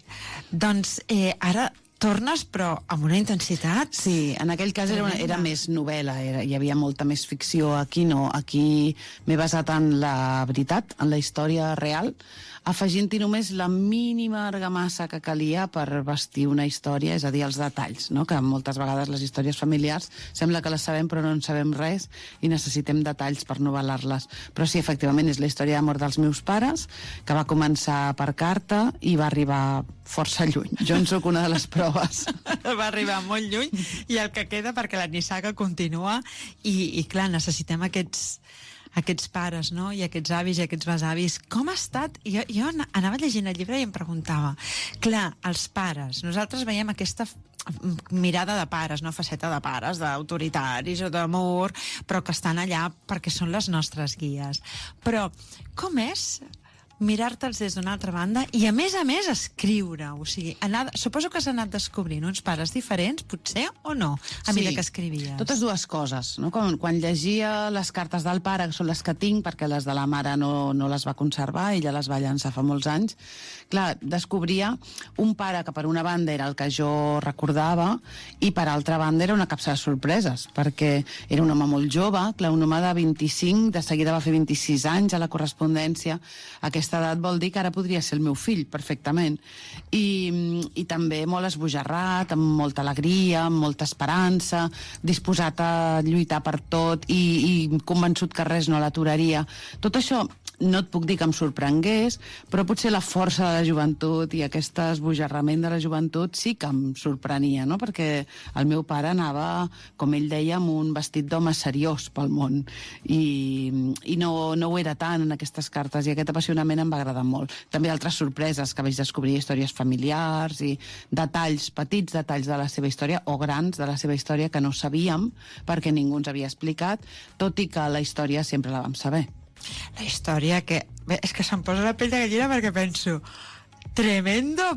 [SPEAKER 4] Doncs ara tornes, però amb una intensitat.
[SPEAKER 8] Sí, en aquell cas era més novel·la, hi havia molta més ficció. Aquí no, aquí m'he basat en la veritat, en la història real, afegint-hi només la mínima argamassa que calia per vestir una història, és a dir, els detalls, no? Que moltes vegades les històries familiars sembla que les sabem però no en sabem res i necessitem detalls per novel·lar-les. Però sí, efectivament, és la història d'amor dels meus pares, que va començar per carta i va arribar força lluny. Jo en soc una de les proves.
[SPEAKER 4] Va arribar molt lluny i el que queda perquè la nissaga continua i clar, necessitem aquests pares, no? I aquests avis i aquests besavis. Com ha estat? Jo anava llegint el llibre i em preguntava, clar, els pares, nosaltres veiem aquesta mirada de pares, no faceta de pares, d'autoritaris o d'amor, però que estan allà perquè són les nostres guies. Però com és mirar-te'ls des d'una altra banda i a més escriure, o sigui, suposo que has anat descobrint uns pares diferents, potser, o no, a mesura que escrivies?
[SPEAKER 8] Totes 2 coses, no? Quan llegia les cartes del pare, que són les que tinc, perquè les de la mare no les va conservar, ella les va llançar fa molts anys, clar, descobria un pare que per una banda era el que jo recordava i per altra banda era una capsa de sorpreses, perquè era un home molt jove, clar, un home de 25, de seguida va fer 26 anys a la correspondència. Aquesta edat vol dir que ara podria ser el meu fill, perfectament. I també molt esbojarrat, amb molta alegria, amb molta esperança, disposat a lluitar per tot i convençut que res no l'aturaria. Tot això no et puc dir que em sorprengués, però potser la força de la joventut i aquest esbojarrament de la joventut sí que em sorprenia, no? Perquè el meu pare anava, com ell deia, amb un vestit d'home seriós pel món i no ho era tant en aquestes cartes, i aquest apassionament em va agradar molt. També altres sorpreses, que vaig descobrir històries familiars i detalls, petits detalls de la seva història o grans de la seva història que no sabíem perquè ningú ens havia explicat, tot i que la història sempre la vam saber.
[SPEAKER 4] La història que... Bé, és que se'm posa la pell de gallina perquè penso Tremendo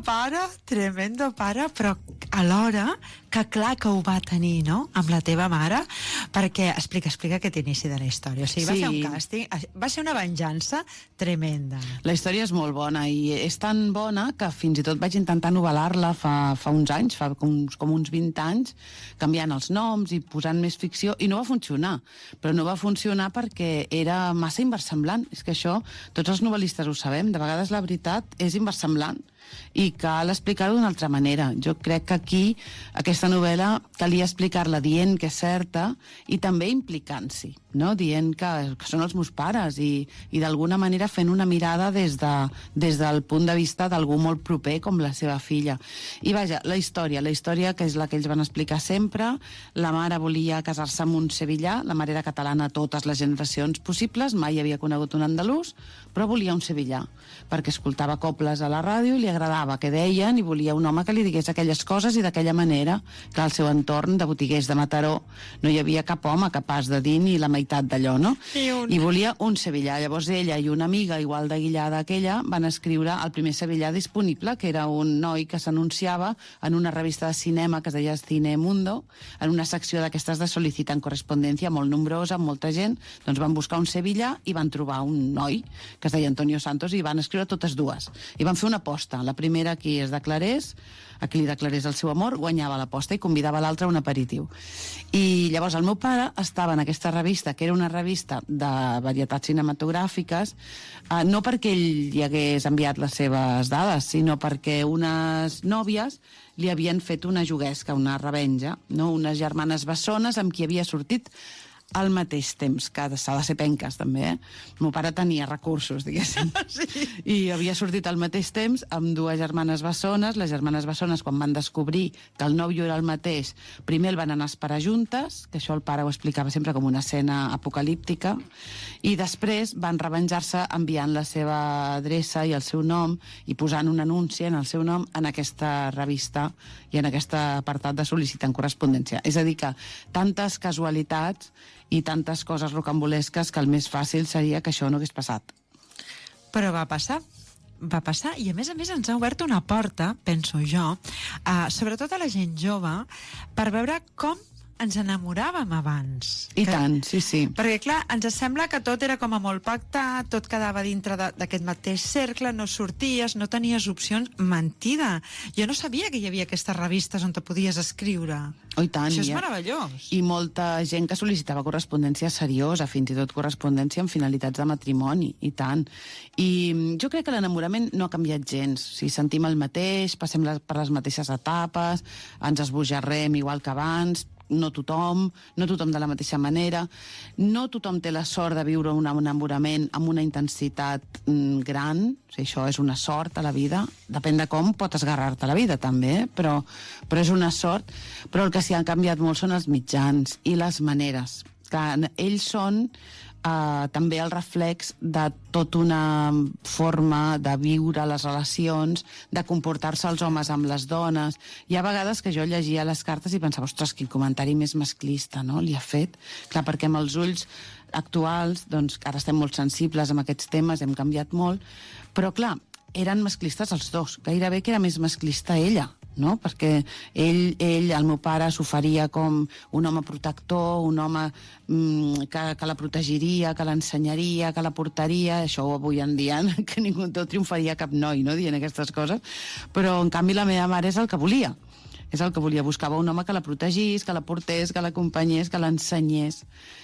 [SPEAKER 4] pare, però alhora que clar que ho va tenir, no?, amb la teva mare, perquè explica aquest inici de la història. O sigui, va fer un càsting, va ser una venjança tremenda.
[SPEAKER 8] La història és molt bona i és tan bona que fins i tot vaig intentar novel·lar-la fa uns anys, fa com uns 20 anys, canviant els noms i posant més ficció, i no va funcionar. Però no va funcionar perquè era massa inversemblant. És que això, tots els novel·listes ho sabem, de vegades la veritat és inversemblant i cal explicar-ho d'una altra manera. Jo crec que aquí aquesta novel·la calia explicar-la dient que és certa i també implicant-s'hi, no? Dient que són els meus pares i d'alguna manera fent una mirada des del punt de vista d'algú molt proper com la seva filla. I vaja, la història que és la que ells van explicar sempre. La mare volia casar-se amb un sevillà, la mare era catalana a totes les generacions possibles, mai havia conegut un andalús, però volia un sevillà, perquè escoltava coples a la ràdio i li agradava que deien i volia un home que li digués aquelles coses i d'aquella manera, que al seu entorn de botiguers de Mataró no hi havia cap home capaç de dir ni la meitat d'allò, no? I volia un sevillà. Llavors ella i una amiga igual de guillada que ella van escriure el primer sevillà disponible, que era un noi que s'anunciava en una revista de cinema que es deia Cine Mundo, en una secció d'aquestes de sol·licitant correspondència molt nombrosa, amb molta gent. Doncs van buscar un sevillà i van trobar un noi que es deia Antonio Santos i van escriure totes dues. I van fer una aposta. La primera, qui es declarés, a qui li declarés el seu amor, guanyava l'aposta i convidava l'altre a un aperitiu. I llavors el meu pare estava en aquesta revista, que era una revista de varietats cinematogràfiques, no perquè ell li hagués enviat les seves dades, sinó perquè unes nòvies li havien fet una juguesca, una revenja, no? Unes germanes bessones amb qui havia sortit al mateix temps, que s'ha de ser penques també, El meu pare tenia recursos, diguéssim. Sí. I havia sortit al mateix temps amb dues germanes bessones. Les germanes bessones, quan van descobrir que el nòvio era el mateix, primer el van anar a esperar juntes, que això el pare ho explicava sempre com una escena apocalíptica, i després van revenjar-se enviant la seva adreça i el seu nom i posant un anunci en el seu nom en aquesta revista i en aquest apartat de sol·licitant correspondència. És a dir, que tantes casualitats i tantes coses rocambolesques que el més fàcil seria que això no hagués passat.
[SPEAKER 4] Però va passar i a més ens ha obert una porta, penso jo, sobretot a la gent jove, per veure com ens enamoràvem abans.
[SPEAKER 8] I tant, sí, sí.
[SPEAKER 4] Perquè, clar, ens sembla que tot era com a molt pactat, tot quedava dintre d'aquest mateix cercle, no sorties, no tenies opcions. Mentida! Jo no sabia que hi havia aquestes revistes on te podies escriure.
[SPEAKER 8] Oh, i tant.
[SPEAKER 4] Això és meravellós.
[SPEAKER 8] I molta gent que sol·licitava correspondència seriosa, fins i tot correspondència amb finalitats de matrimoni, i tant. I jo crec que l'enamorament no ha canviat gens. O sigui, sentim el mateix, passem per les mateixes etapes, ens esbojarrem igual que abans, no tothom de la mateixa manera, no tothom té la sort de viure un enamorament amb una intensitat gran, o sigui, això és una sort a la vida, depèn de com pot esgarrar-te la vida també, però és una sort, però el que s'hi ha canviat molt són els mitjans i les maneres, que ells són també el reflex de tota una forma de viure les relacions, de comportar-se els homes amb les dones. Hi ha vegades que jo llegia les cartes i pensava, ostres, quin comentari més masclista, no?, li ha fet. Clar, perquè amb els ulls actuals, doncs, ara estem molt sensibles amb aquests temes, hem canviat molt, però clar, eren masclistes els dos, gairebé que era més masclista ella, no? Perquè ell, el meu pare, s'oferia com un home protector, un home que la protegiria, que l'ensenyaria, que la portaria. Això avui en dia que ningú triomfaria cap noi, no?, dient aquestes coses. Però, en canvi, la meva mare és el que volia. És el que volia. Buscava un home que la protegís, que la portés, que l'acompanyés, que l'ensenyés.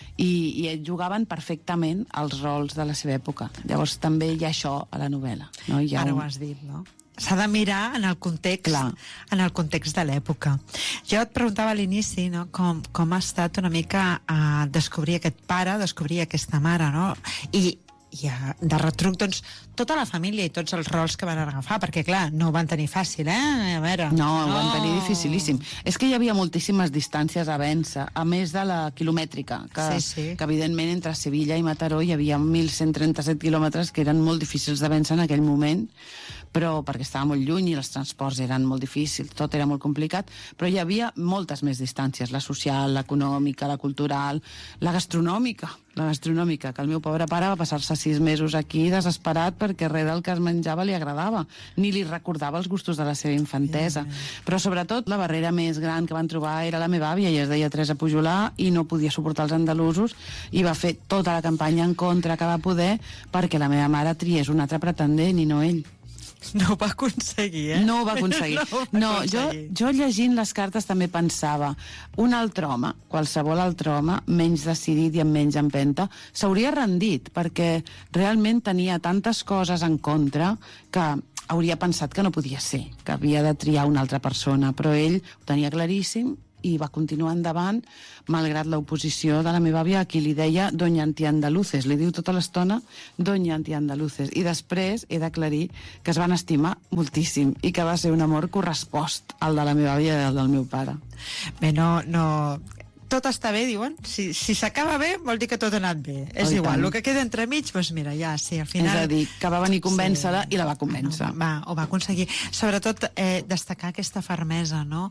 [SPEAKER 8] I jugaven perfectament els rols de la seva època. Llavors també hi ha això a la novel·la. No?
[SPEAKER 4] Ara ho has dit, no? S'ha de mirar en el context, en el context de l'època. Jo et preguntava a l'inici, no?, com ha estat una mica descobrir aquest pare, descobrir aquesta mare, no? I de retruc, doncs, tota la família i tots els rols que van agafar, perquè, clar, no ho van tenir fàcil, A veure...
[SPEAKER 8] No, ho van tenir dificilíssim. És que hi havia moltíssimes distàncies a vèncer, a més de la quilomètrica, que evidentment entre Sevilla i Mataró hi havia 1.137 quilòmetres que eren molt difícils de vèncer en aquell moment, però perquè estava molt lluny i els transports eren molt difícils, tot era molt complicat, però hi havia moltes més distàncies, la social, l'econòmica, la cultural, la gastronòmica, que el meu pobre pare va passar-se 6 mesos aquí desesperat perquè res del que es menjava li agradava, ni li recordava els gustos de la seva infantesa. Però sobretot la barrera més gran que van trobar era la meva àvia, i es deia Teresa Pujolà, i no podia suportar els andalusos, i va fer tota la campanya en contra que va poder perquè la meva mare triés un altre pretendent i no ell.
[SPEAKER 4] No ho va aconseguir, eh?
[SPEAKER 8] No ho va aconseguir. Jo llegint les cartes també pensava, un altre home, qualsevol altre home, menys decidit i amb menys empenta, s'hauria rendit, perquè realment tenia tantes coses en contra que hauria pensat que no podia ser, que havia de triar una altra persona, però ell ho tenia claríssim i va continuar endavant, malgrat l'oposició de la meva àvia, a qui li deia Doña Antiandaluces, li diu tota l'estona Doña Antiandaluces, i després he d'aclarir que es van estimar moltíssim i que va ser un amor correspost al de la meva àvia i al del meu pare.
[SPEAKER 4] Bé, no... Tot està bé, diuen. Si s'acaba bé, vol dir que tot ha anat bé. És igual, el que queda entremig, doncs mira, ja, sí, al final...
[SPEAKER 8] És a dir, que va venir a convèncer-la i la va convèncer.
[SPEAKER 4] Ho va aconseguir. Sobretot, destacar aquesta fermesa, no?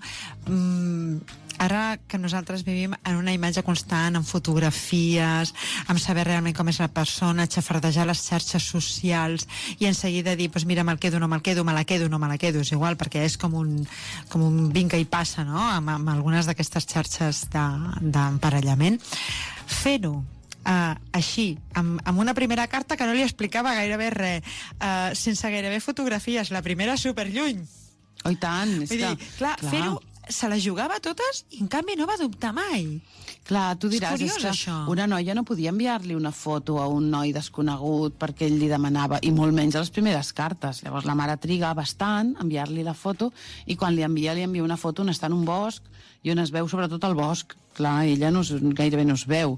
[SPEAKER 4] Ara que nosaltres vivim en una imatge constant, en fotografies, en saber realment com és la persona, xafardejar les xarxes socials i en seguida dir, doncs mira, me'l quedo, no me'l quedo, me la quedo, no me la quedo, és igual, perquè és com un vinga i passa, no?, amb algunes d'aquestes xarxes d'emparellament. Fer-ho així, amb una primera carta que no li explicava gairebé res, sense gairebé fotografies, la primera superlluny.
[SPEAKER 8] Oh, i tant, és
[SPEAKER 4] que... Clar, fer-ho se les jugava totes i en canvi no va dubtar mai.
[SPEAKER 8] Clar, tu diràs, és que això. Una noia no podia enviar-li una foto a un noi desconegut perquè ell li demanava, i molt menys a les primeres cartes. Llavors la mare triga bastant a enviar-li la foto, i quan li envia una foto on està en un bosc i on es veu sobretot el bosc. Clar, ella gairebé no es veu.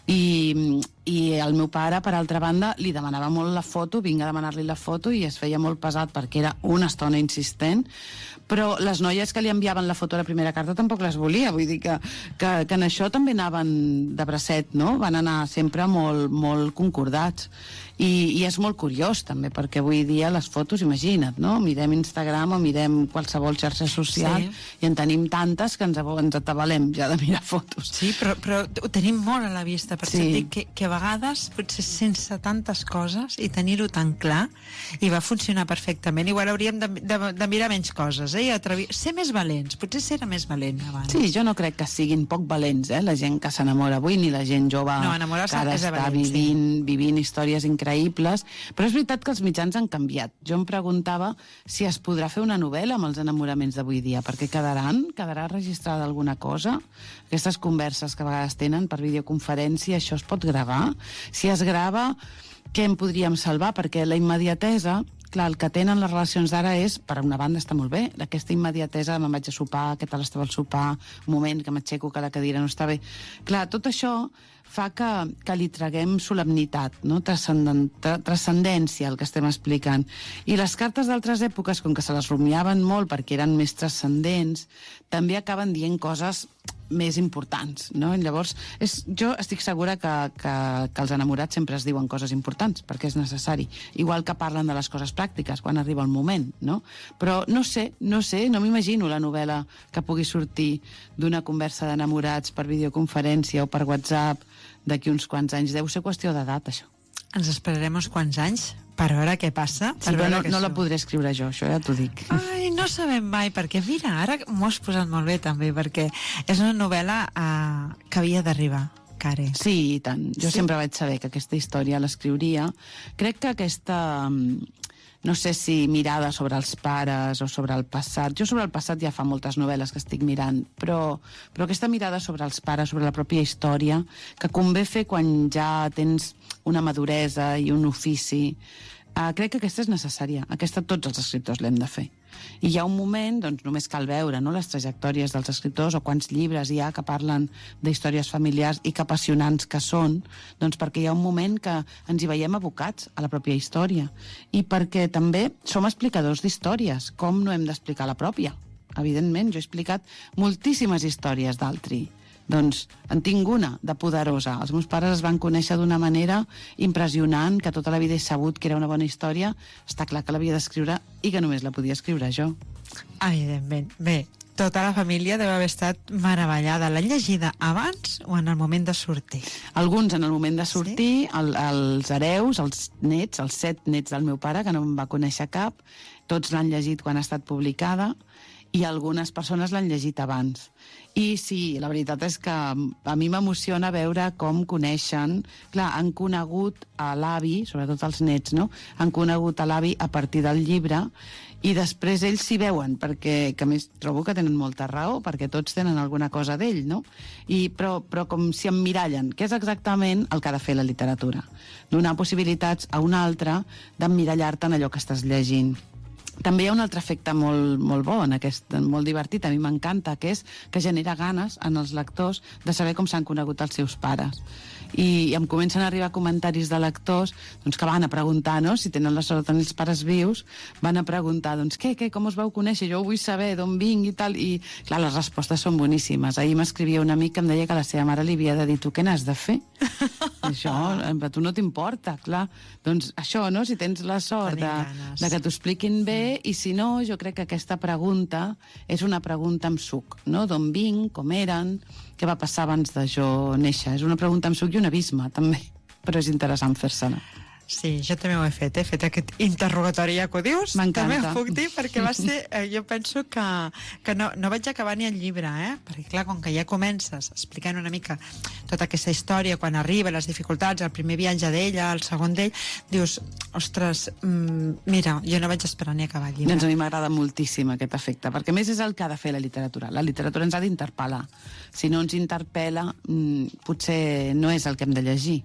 [SPEAKER 8] I el meu pare, per altra banda, li demanava molt la foto, vinga a demanar-li la foto, i es feia molt pesat perquè era una estona insistent, però les noies que li enviaven la foto a la primera carta tampoc les volia, vull dir que en això també anaven de bracet, no? Van anar sempre molt, molt concordats. I és molt curiós també, perquè avui dia les fotos, imagina't, no? Mirem Instagram o mirem qualsevol xarxa social, i en tenim tantes que ens atabalem ja de mirar fotos.
[SPEAKER 4] Sí, però ho tenim molt a la vista, per això dic que a vegades, potser sense tantes coses i tenir-ho tan clar, i va funcionar perfectament. Igual hauríem de mirar menys coses, ser més valents, potser ser més valent abans.
[SPEAKER 8] Sí, jo no crec que siguin poc valents, la gent que s'enamora avui, ni la gent jove que ara està vivint històries increïbles, però és veritat que els mitjans han canviat. Jo em preguntava si es podrà fer una novel·la amb els enamoraments d'avui dia, perquè quedarà registrada alguna cosa? Aquestes converses que a vegades tenen per videoconferència, això es pot gravar? Si es grava, què en podríem salvar? Perquè la immediatesa, clar, el que tenen les relacions d'ara és, per una banda està molt bé, aquesta immediatesa, me'n vaig a sopar, què tal estava el sopar, un moment que m'aixeco, que la cadira no està bé. Clar, tot això fa que li traguem solemnitat, no? Transcendència, el que estem explicant. I les cartes d'altres èpoques, com que se les rumiaven molt perquè eren més transcendents, també acaben dient coses més importants, no? Llavors, jo estic segura que els enamorats sempre es diuen coses importants, perquè és necessari. Igual que parlen de les coses pràctiques, quan arriba el moment, no? Però no sé, no m'imagino la novel·la que pugui sortir d'una conversa d'enamorats per videoconferència o per WhatsApp d'aquí uns quants anys. Deu ser qüestió d'edat, això.
[SPEAKER 4] Ens esperarem uns quants anys per veure què passa.
[SPEAKER 8] Sí, però no la podré escriure jo, això ja t'ho dic.
[SPEAKER 4] Ai, no sabem mai, perquè mira, ara m'ho has posat molt bé també, perquè és una novel·la que havia d'arribar. Care.
[SPEAKER 8] Sí, i tant. Jo sempre vaig saber que aquesta història l'escriuria. Crec que aquesta... no sé si mirada sobre els pares o sobre el passat. Jo sobre el passat ja fa moltes novel·les que estic mirant, però aquesta mirada sobre els pares, sobre la pròpia història, que convé fer quan ja tens una maduresa i un ofici, crec que aquesta és necessària. Aquesta tots els escriptors l'hem de fer. I hi ha un moment, doncs només cal veure, no?, les trajectòries dels escriptors o quants llibres hi ha que parlen d'històries familiars i que apassionants que són, doncs perquè hi ha un moment que ens hi veiem abocats a la pròpia història. I perquè també som explicadors d'històries, com no hem d'explicar la pròpia. Evidentment, jo he explicat moltíssimes històries d'altri, Doncs en tinc una de poderosa. Els meus pares es van conèixer d'una manera impressionant, que tota la vida he sabut que era una bona història. Està clar que l'havia d'escriure i que només la podia escriure jo.
[SPEAKER 4] Evidentment. Bé, tota la família deu haver estat meravellada. L'han llegida abans o en el moment de sortir?
[SPEAKER 8] Alguns en el moment de sortir, els hereus, els nets, els 7 nets del meu pare, que no em va conèixer cap, tots l'han llegit quan ha estat publicada, i algunes persones l'han llegit abans. I sí, la veritat és que a mi m'emociona veure com coneixen... Clar, han conegut a l'avi, sobretot els nets, no? Han conegut a l'avi a partir del llibre i després ells s'hi veuen, perquè que a més trobo que tenen molta raó, perquè tots tenen alguna cosa d'ell, no? Però com si emmirallen, que és exactament el que ha de fer la literatura. Donar possibilitats a un altre d'emmirallar-te en allò que estàs llegint. També hi ha un altre efecte molt bo, molt divertit, a mi m'encanta, que és que genera ganes en els lectors de saber com s'han conegut els seus pares. I em comencen a arribar comentaris de lectors doncs, que van a preguntar, no? Si tenen la sort de tenir els pares vius, van a preguntar, doncs, què, com us vau conèixer? Jo vull saber d'on vinc i tal. I, clar, les respostes són boníssimes. Ahir m'escrivia un amic que em deia que la seva mare li havia de dir, tu què n'has de fer? Això, a tu no t'importa, clar. Doncs això, no? Si tens la sort de que t'ho expliquin bé, i si no, jo crec que aquesta pregunta és una pregunta amb suc, no? D'on vinc, com eren, què va passar abans de jo néixer. És una pregunta amb suc i un abisme, també, però és interessant fer-se-la.
[SPEAKER 4] Sí, jo també ho he fet aquest interrogatori, ja que ho dius.
[SPEAKER 8] M'encanta.
[SPEAKER 4] També ho puc dir, perquè va ser... Jo penso que no vaig acabar ni el llibre, perquè clar, com que ja comences explicant una mica tota aquesta història, quan arriba, les dificultats, el primer viatge d'ella, el segon d'ell, dius, ostres, mira, jo no vaig esperar ni acabar el llibre.
[SPEAKER 8] Doncs a mi m'agrada moltíssim aquest efecte, perquè a més és el que ha de fer la literatura. La literatura ens ha d'interpel·lar. Si no ens interpel·la, potser no és el que hem de llegir.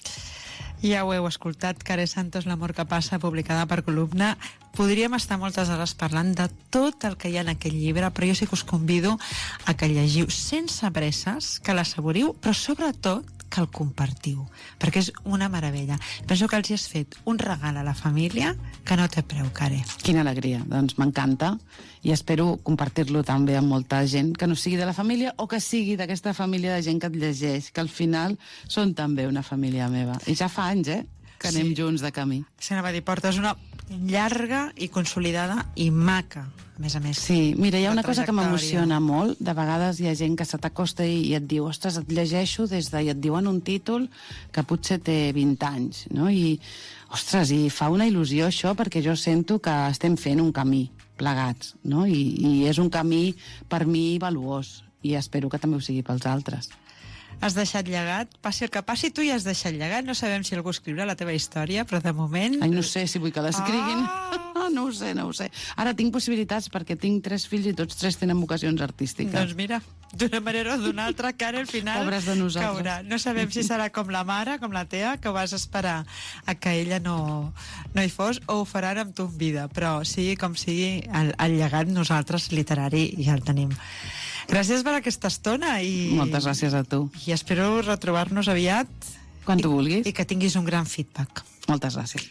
[SPEAKER 4] Ja ho heu escoltat, Care Santos, L'amor que passa, publicada per Columna. Podríem estar moltes hores parlant de tot el que hi ha en aquest llibre, però jo sí que us convido a que el llegiu sense presses, que l'assaboriu, però sobretot que el compartiu, perquè és una meravella. Penso que els hi has fet un regal a la família que no té preu, Care.
[SPEAKER 8] Quina alegria, doncs m'encanta, i espero compartir-lo també amb molta gent que no sigui de la família o que sigui d'aquesta família de gent que et llegeix, que al final són també una família meva. I ja fa anys, que anem junts de camí.
[SPEAKER 4] Se n'anava a dir, portes una llarga i consolidada i maca, a més a més.
[SPEAKER 8] Sí, mira, hi ha una cosa que m'emociona molt. De vegades hi ha gent que se t'acosta i et diu, ostres, et llegeixo i et diuen un títol que potser té 20 anys, no? I, ostres, i fa una il·lusió això, perquè jo sento que estem fent un camí plegats, no? I és un camí, per mi, valuós, i espero que també ho sigui pels altres.
[SPEAKER 4] Has deixat llegat, passi el que passi, tu ja has deixat llegat. No sabem si algú escriurà la teva història, però de moment...
[SPEAKER 8] Ai, no sé si vull que l'escriguin. No ho sé. Ara tinc possibilitats perquè tinc 3 fills i tots 3 tenen vocacions artístiques.
[SPEAKER 4] Doncs mira, d'una manera o d'una altra, que ara al final
[SPEAKER 8] pobres de nosaltres.
[SPEAKER 4] Caurà. No sabem si serà com la mare, com la Tea, que vas esperar a que ella no hi fos, o ho faran amb tu en vida. Però sigui com sigui, el llegat nosaltres literari ja el tenim. Gràcies per aquesta estona i...
[SPEAKER 8] Moltes gràcies a tu.
[SPEAKER 4] I espero retrobar-nos aviat.
[SPEAKER 8] Quan tu vulguis.
[SPEAKER 4] I que tinguis un gran feedback.
[SPEAKER 8] Moltes gràcies.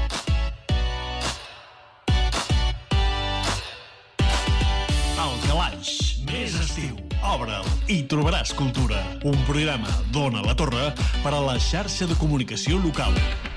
[SPEAKER 2] El Calaix, més estiu. Obre'l i trobaràs cultura. Un programa d'Ona la Torre per a la xarxa de comunicació local.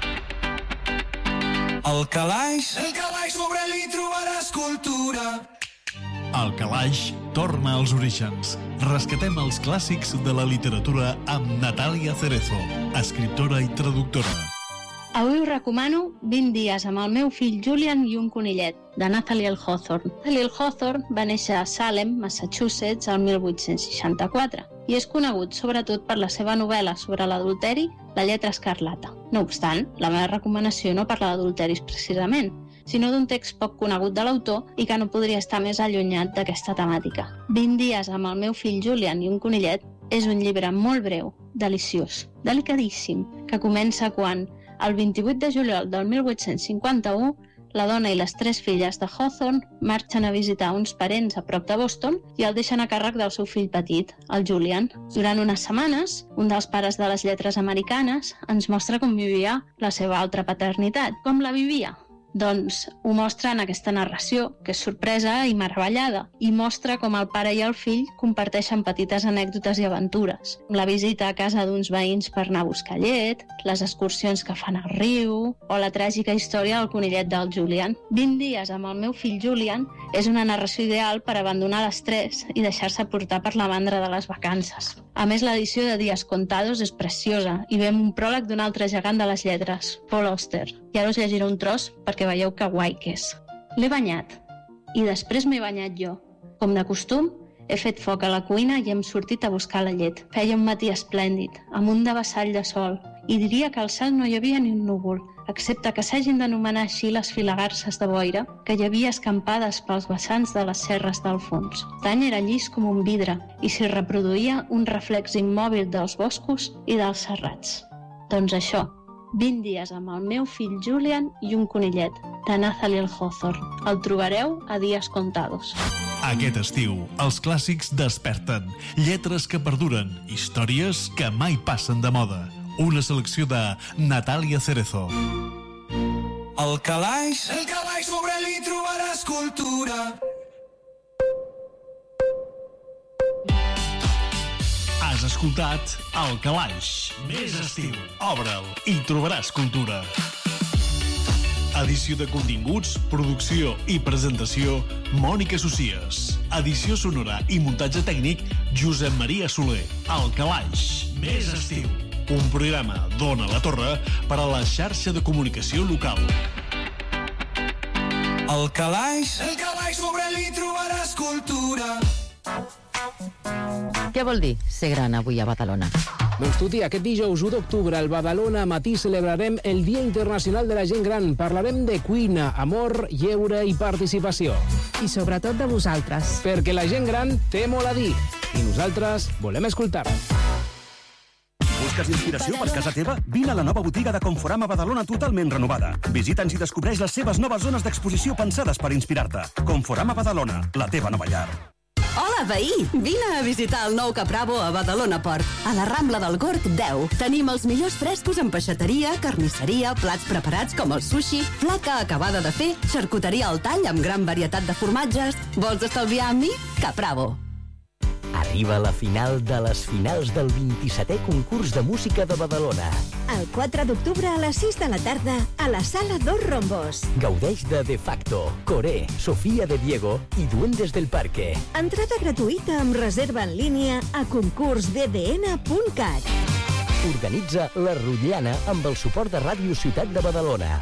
[SPEAKER 3] El calaix sobre li trobaràs cultura.
[SPEAKER 2] El Calaix torna als orígens. Rescatem els clàssics de la literatura amb Natàlia Cerezo, escriptora i traductora.
[SPEAKER 9] Avui us recomano 20 dies amb el meu fill Julian i un conillet, de Nathaniel Hawthorne. Nathaniel Hawthorne va néixer a Salem, Massachusetts, el 1864, i és conegut sobretot per la seva novel·la sobre l'adulteri, La lletra escarlata. No obstant, la meva recomanació no parla d'adulteris precisament, sinó d'un text poc conegut de l'autor i que no podria estar més allunyat d'aquesta temàtica. 20 dies amb el meu fill Julian i un conillet és un llibre molt breu, deliciós, delicadíssim, que comença quan, el 28 de juliol del 1851, la dona i les 3 filles de Hawthorne marxen a visitar uns parents a prop de Boston i el deixen a càrrec del seu fill petit, el Julian. Durant unes setmanes, un dels pares de les lletres americanes ens mostra com vivia la seva altra paternitat. Com la vivia? Doncs ho mostra en aquesta narració, que és sorpresa i meravellada, i mostra com el pare i el fill comparteixen petites anècdotes i aventures. La visita a casa d'uns veïns per anar a buscar llet, les excursions que fan al riu, o la tràgica història del conillet del Julian. 20 dies amb el meu fill Julian és una narració ideal per abandonar l'estrès i deixar-se portar per la mandra de les vacances. A més, l'edició de Días Contados és preciosa i ve amb un pròleg d'un altre gegant de les lletres, Paul Auster. I ara us llegiré un tros perquè veieu que guai que és. L'he banyat i després m'he banyat jo. Com de costum, he fet foc a la cuina i hem sortit a buscar la llet. Feia un matí esplèndid, amb un devessall de sol, i diria que al cel no hi havia ni un núvol, excepte que s'hagin d'anomenar així les filagarses de boira que hi havia escampades pels vessants de les serres del fons. L'any era llis com un vidre i s'hi reproduïa un reflex immòbil dels boscos i dels serrats. Doncs això, 20 dies amb el meu fill Julian i un conillet, de Nathaniel Hawthorne. El trobareu a Días Contados.
[SPEAKER 2] Aquest estiu, els clàssics desperten. Lletres que perduren, històries que mai passen de moda. Una selecció de Natàlia Cerezo.
[SPEAKER 3] El calaix sobre ell hi trobaràs cultura.
[SPEAKER 2] Has escoltat El Calaix. Més estiu. Obre'l i trobaràs cultura. Edició de continguts, producció i presentació, Mònica Socies. Edició sonora i muntatge tècnic, Josep Maria Soler. El Calaix. Més estiu. Un programa d'Ona la Torre per a la xarxa de comunicació local.
[SPEAKER 3] El calaix sobre ell hi trobaràs cultura.
[SPEAKER 10] Què vol dir ser gran avui a Badalona?
[SPEAKER 11] Doncs tu, tia, aquest dijous 1 d'octubre al Badalona Matí celebrarem el Dia Internacional de la Gent Gran. Parlarem de cuina, amor, lleure i participació.
[SPEAKER 12] I sobretot de vosaltres.
[SPEAKER 11] Perquè la gent gran té molt a dir. I nosaltres volem escoltar.
[SPEAKER 13] Busques inspiració per casa teva? Vine a la nova botiga de Conforama Badalona totalment renovada. Visita'ns i descobreix les seves noves zones d'exposició pensades per inspirar-te. Conforama Badalona, la teva nova llar.
[SPEAKER 14] Hola, veí! Vine a visitar el nou Capravo a Badalona Port, a la Rambla del Gorg 10. Tenim els millors frescos en peixateria, carnisseria, plats preparats com el sushi, flaca acabada de fer, xarcuteria al tall amb gran varietat de formatges. Vols estalviar amb mi? Capravo.
[SPEAKER 15] Arriba la final de les finals del 27è concurs de música de Badalona.
[SPEAKER 16] El 4 d'octubre a les 6 de la tarda a la Sala Dos Rombos.
[SPEAKER 15] Gaudeix de Facto, Coré, Sofía de Diego i Duendes del Parque.
[SPEAKER 16] Entrada gratuïta amb reserva en línia a concursddn.cat.
[SPEAKER 15] Organitza la Rotllana amb el suport de Ràdio Ciutat de Badalona.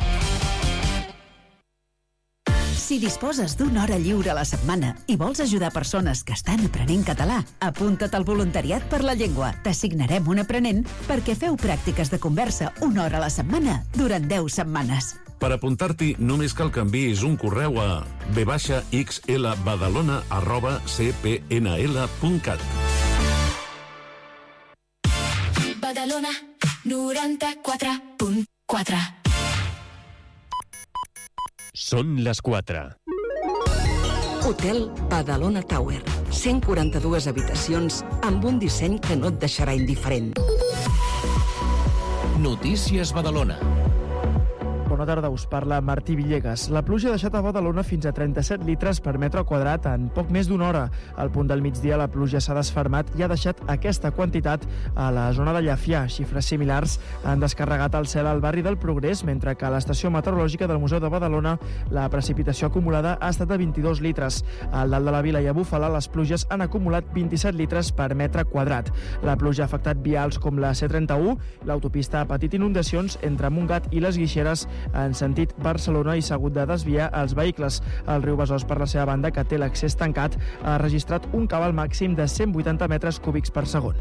[SPEAKER 17] Si disposes d'una hora lliure a la setmana i vols ajudar persones que estan aprenent català, apunta't al voluntariat per la llengua. T'assignarem un aprenent perquè feu pràctiques de conversa una hora a la setmana durant 10 setmanes.
[SPEAKER 18] Per apuntar-t'hi, només cal que enviïs un correu a v-xlbadalona@cpnl.cat.
[SPEAKER 19] Badalona 94.4.
[SPEAKER 20] Són les 4.
[SPEAKER 21] Hotel Badalona Tower. 142 habitacions amb un disseny que no et deixarà indiferent.
[SPEAKER 20] Notícies Badalona.
[SPEAKER 22] Bona tarda, us parla Martí Villegas. La pluja ha deixat a Badalona fins a 37 litres per metre quadrat en poc més d'una hora. Al punt del migdia la pluja s'ha desfermat i ha deixat aquesta quantitat a la zona de Llafià. Xifres similars han descarregat el cel al barri del Progrés, mentre que a l'estació meteorològica del Museu de Badalona la precipitació acumulada ha estat de 22 litres. Al dalt de la Vila i a Búfala les pluges han acumulat 27 litres per metre quadrat. La pluja ha afectat vials com la C31, l'autopista ha patit inundacions entre Montgat i les Guixeres en sentit Barcelona i s'ha hagut de desviar els vehicles. El riu Besòs, per la seva banda, que té l'accés tancat, ha registrat un cabal màxim de 180 metres cúbics per segon.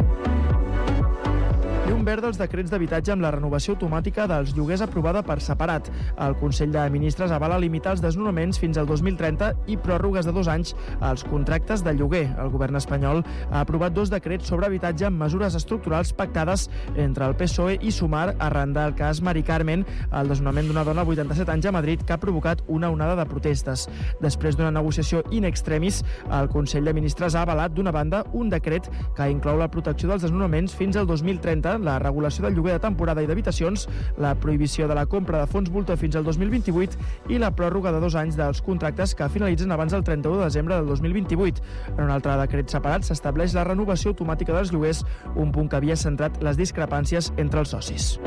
[SPEAKER 22] Llum verd dels decrets d'habitatge amb la renovació automàtica dels lloguers aprovada per separat. El Consell de Ministres avala limitar els desnonaments fins al 2030 i pròrrogues de 2 anys als contractes de lloguer. El govern espanyol ha aprovat 2 decrets sobre habitatge amb mesures estructurals pactades entre el PSOE i Sumar arran del cas Mari Carmen, el desnonament d'una dona de 87 anys a Madrid que ha provocat una onada de protestes. Després d'una negociació in extremis, el Consell de Ministres ha avalat, d'una banda, un decret que inclou la protecció dels desnonaments fins al 2030, la la regulació del lloguer de temporada i d'habitacions, la prohibició de la compra de fons voltor fins al 2028 i la pròrroga de 2 anys dels contractes que finalitzen abans del 31 de desembre del 2028. En un altre decret separat s'estableix la renovació automàtica dels lloguers, un punt que havia centrat les discrepàncies entre els socis.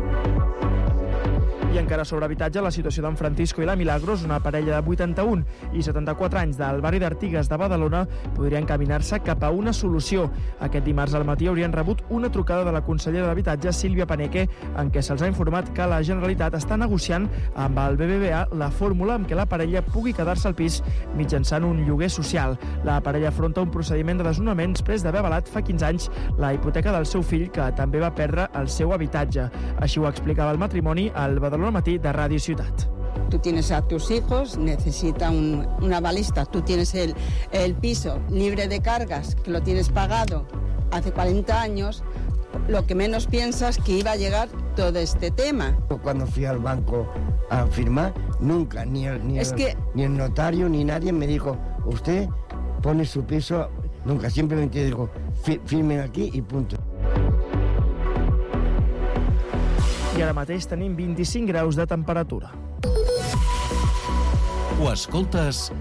[SPEAKER 22] I encara sobre habitatge, la situació d'en Francisco i la Milagros, una parella de 81 i 74 anys del barri d'Artigues de Badalona, podria encaminar-se cap a una solució. Aquest dimarts al matí haurien rebut una trucada de la consellera d'Habitatge, Sílvia Paneque, en què se'ls ha informat que la Generalitat està negociant amb el BBVA la fórmula amb què la parella pugui quedar-se al pis mitjançant un lloguer social. La parella afronta un procediment de desnonament després d'haver avalat fa 15 anys la hipoteca del seu fill, que també va perdre el seu habitatge. Així ho explicava el matrimoni al Badalona Matí de Ràdio Ciutat.
[SPEAKER 1] Tú tienes a tus hijos, necesita una balista, tú tienes el piso libre de cargas, que lo tienes pagado hace 40 años, lo que menos piensas que iba a llegar todo este tema.
[SPEAKER 5] Cuando fui al banco a firmar, nunca, ni el notario ni nadie me dijo, usted pone su piso, nunca, simplemente digo, firmen aquí y punto.
[SPEAKER 22] I ara mateix tenim 25 graus de temperatura.
[SPEAKER 20] Ho escoltes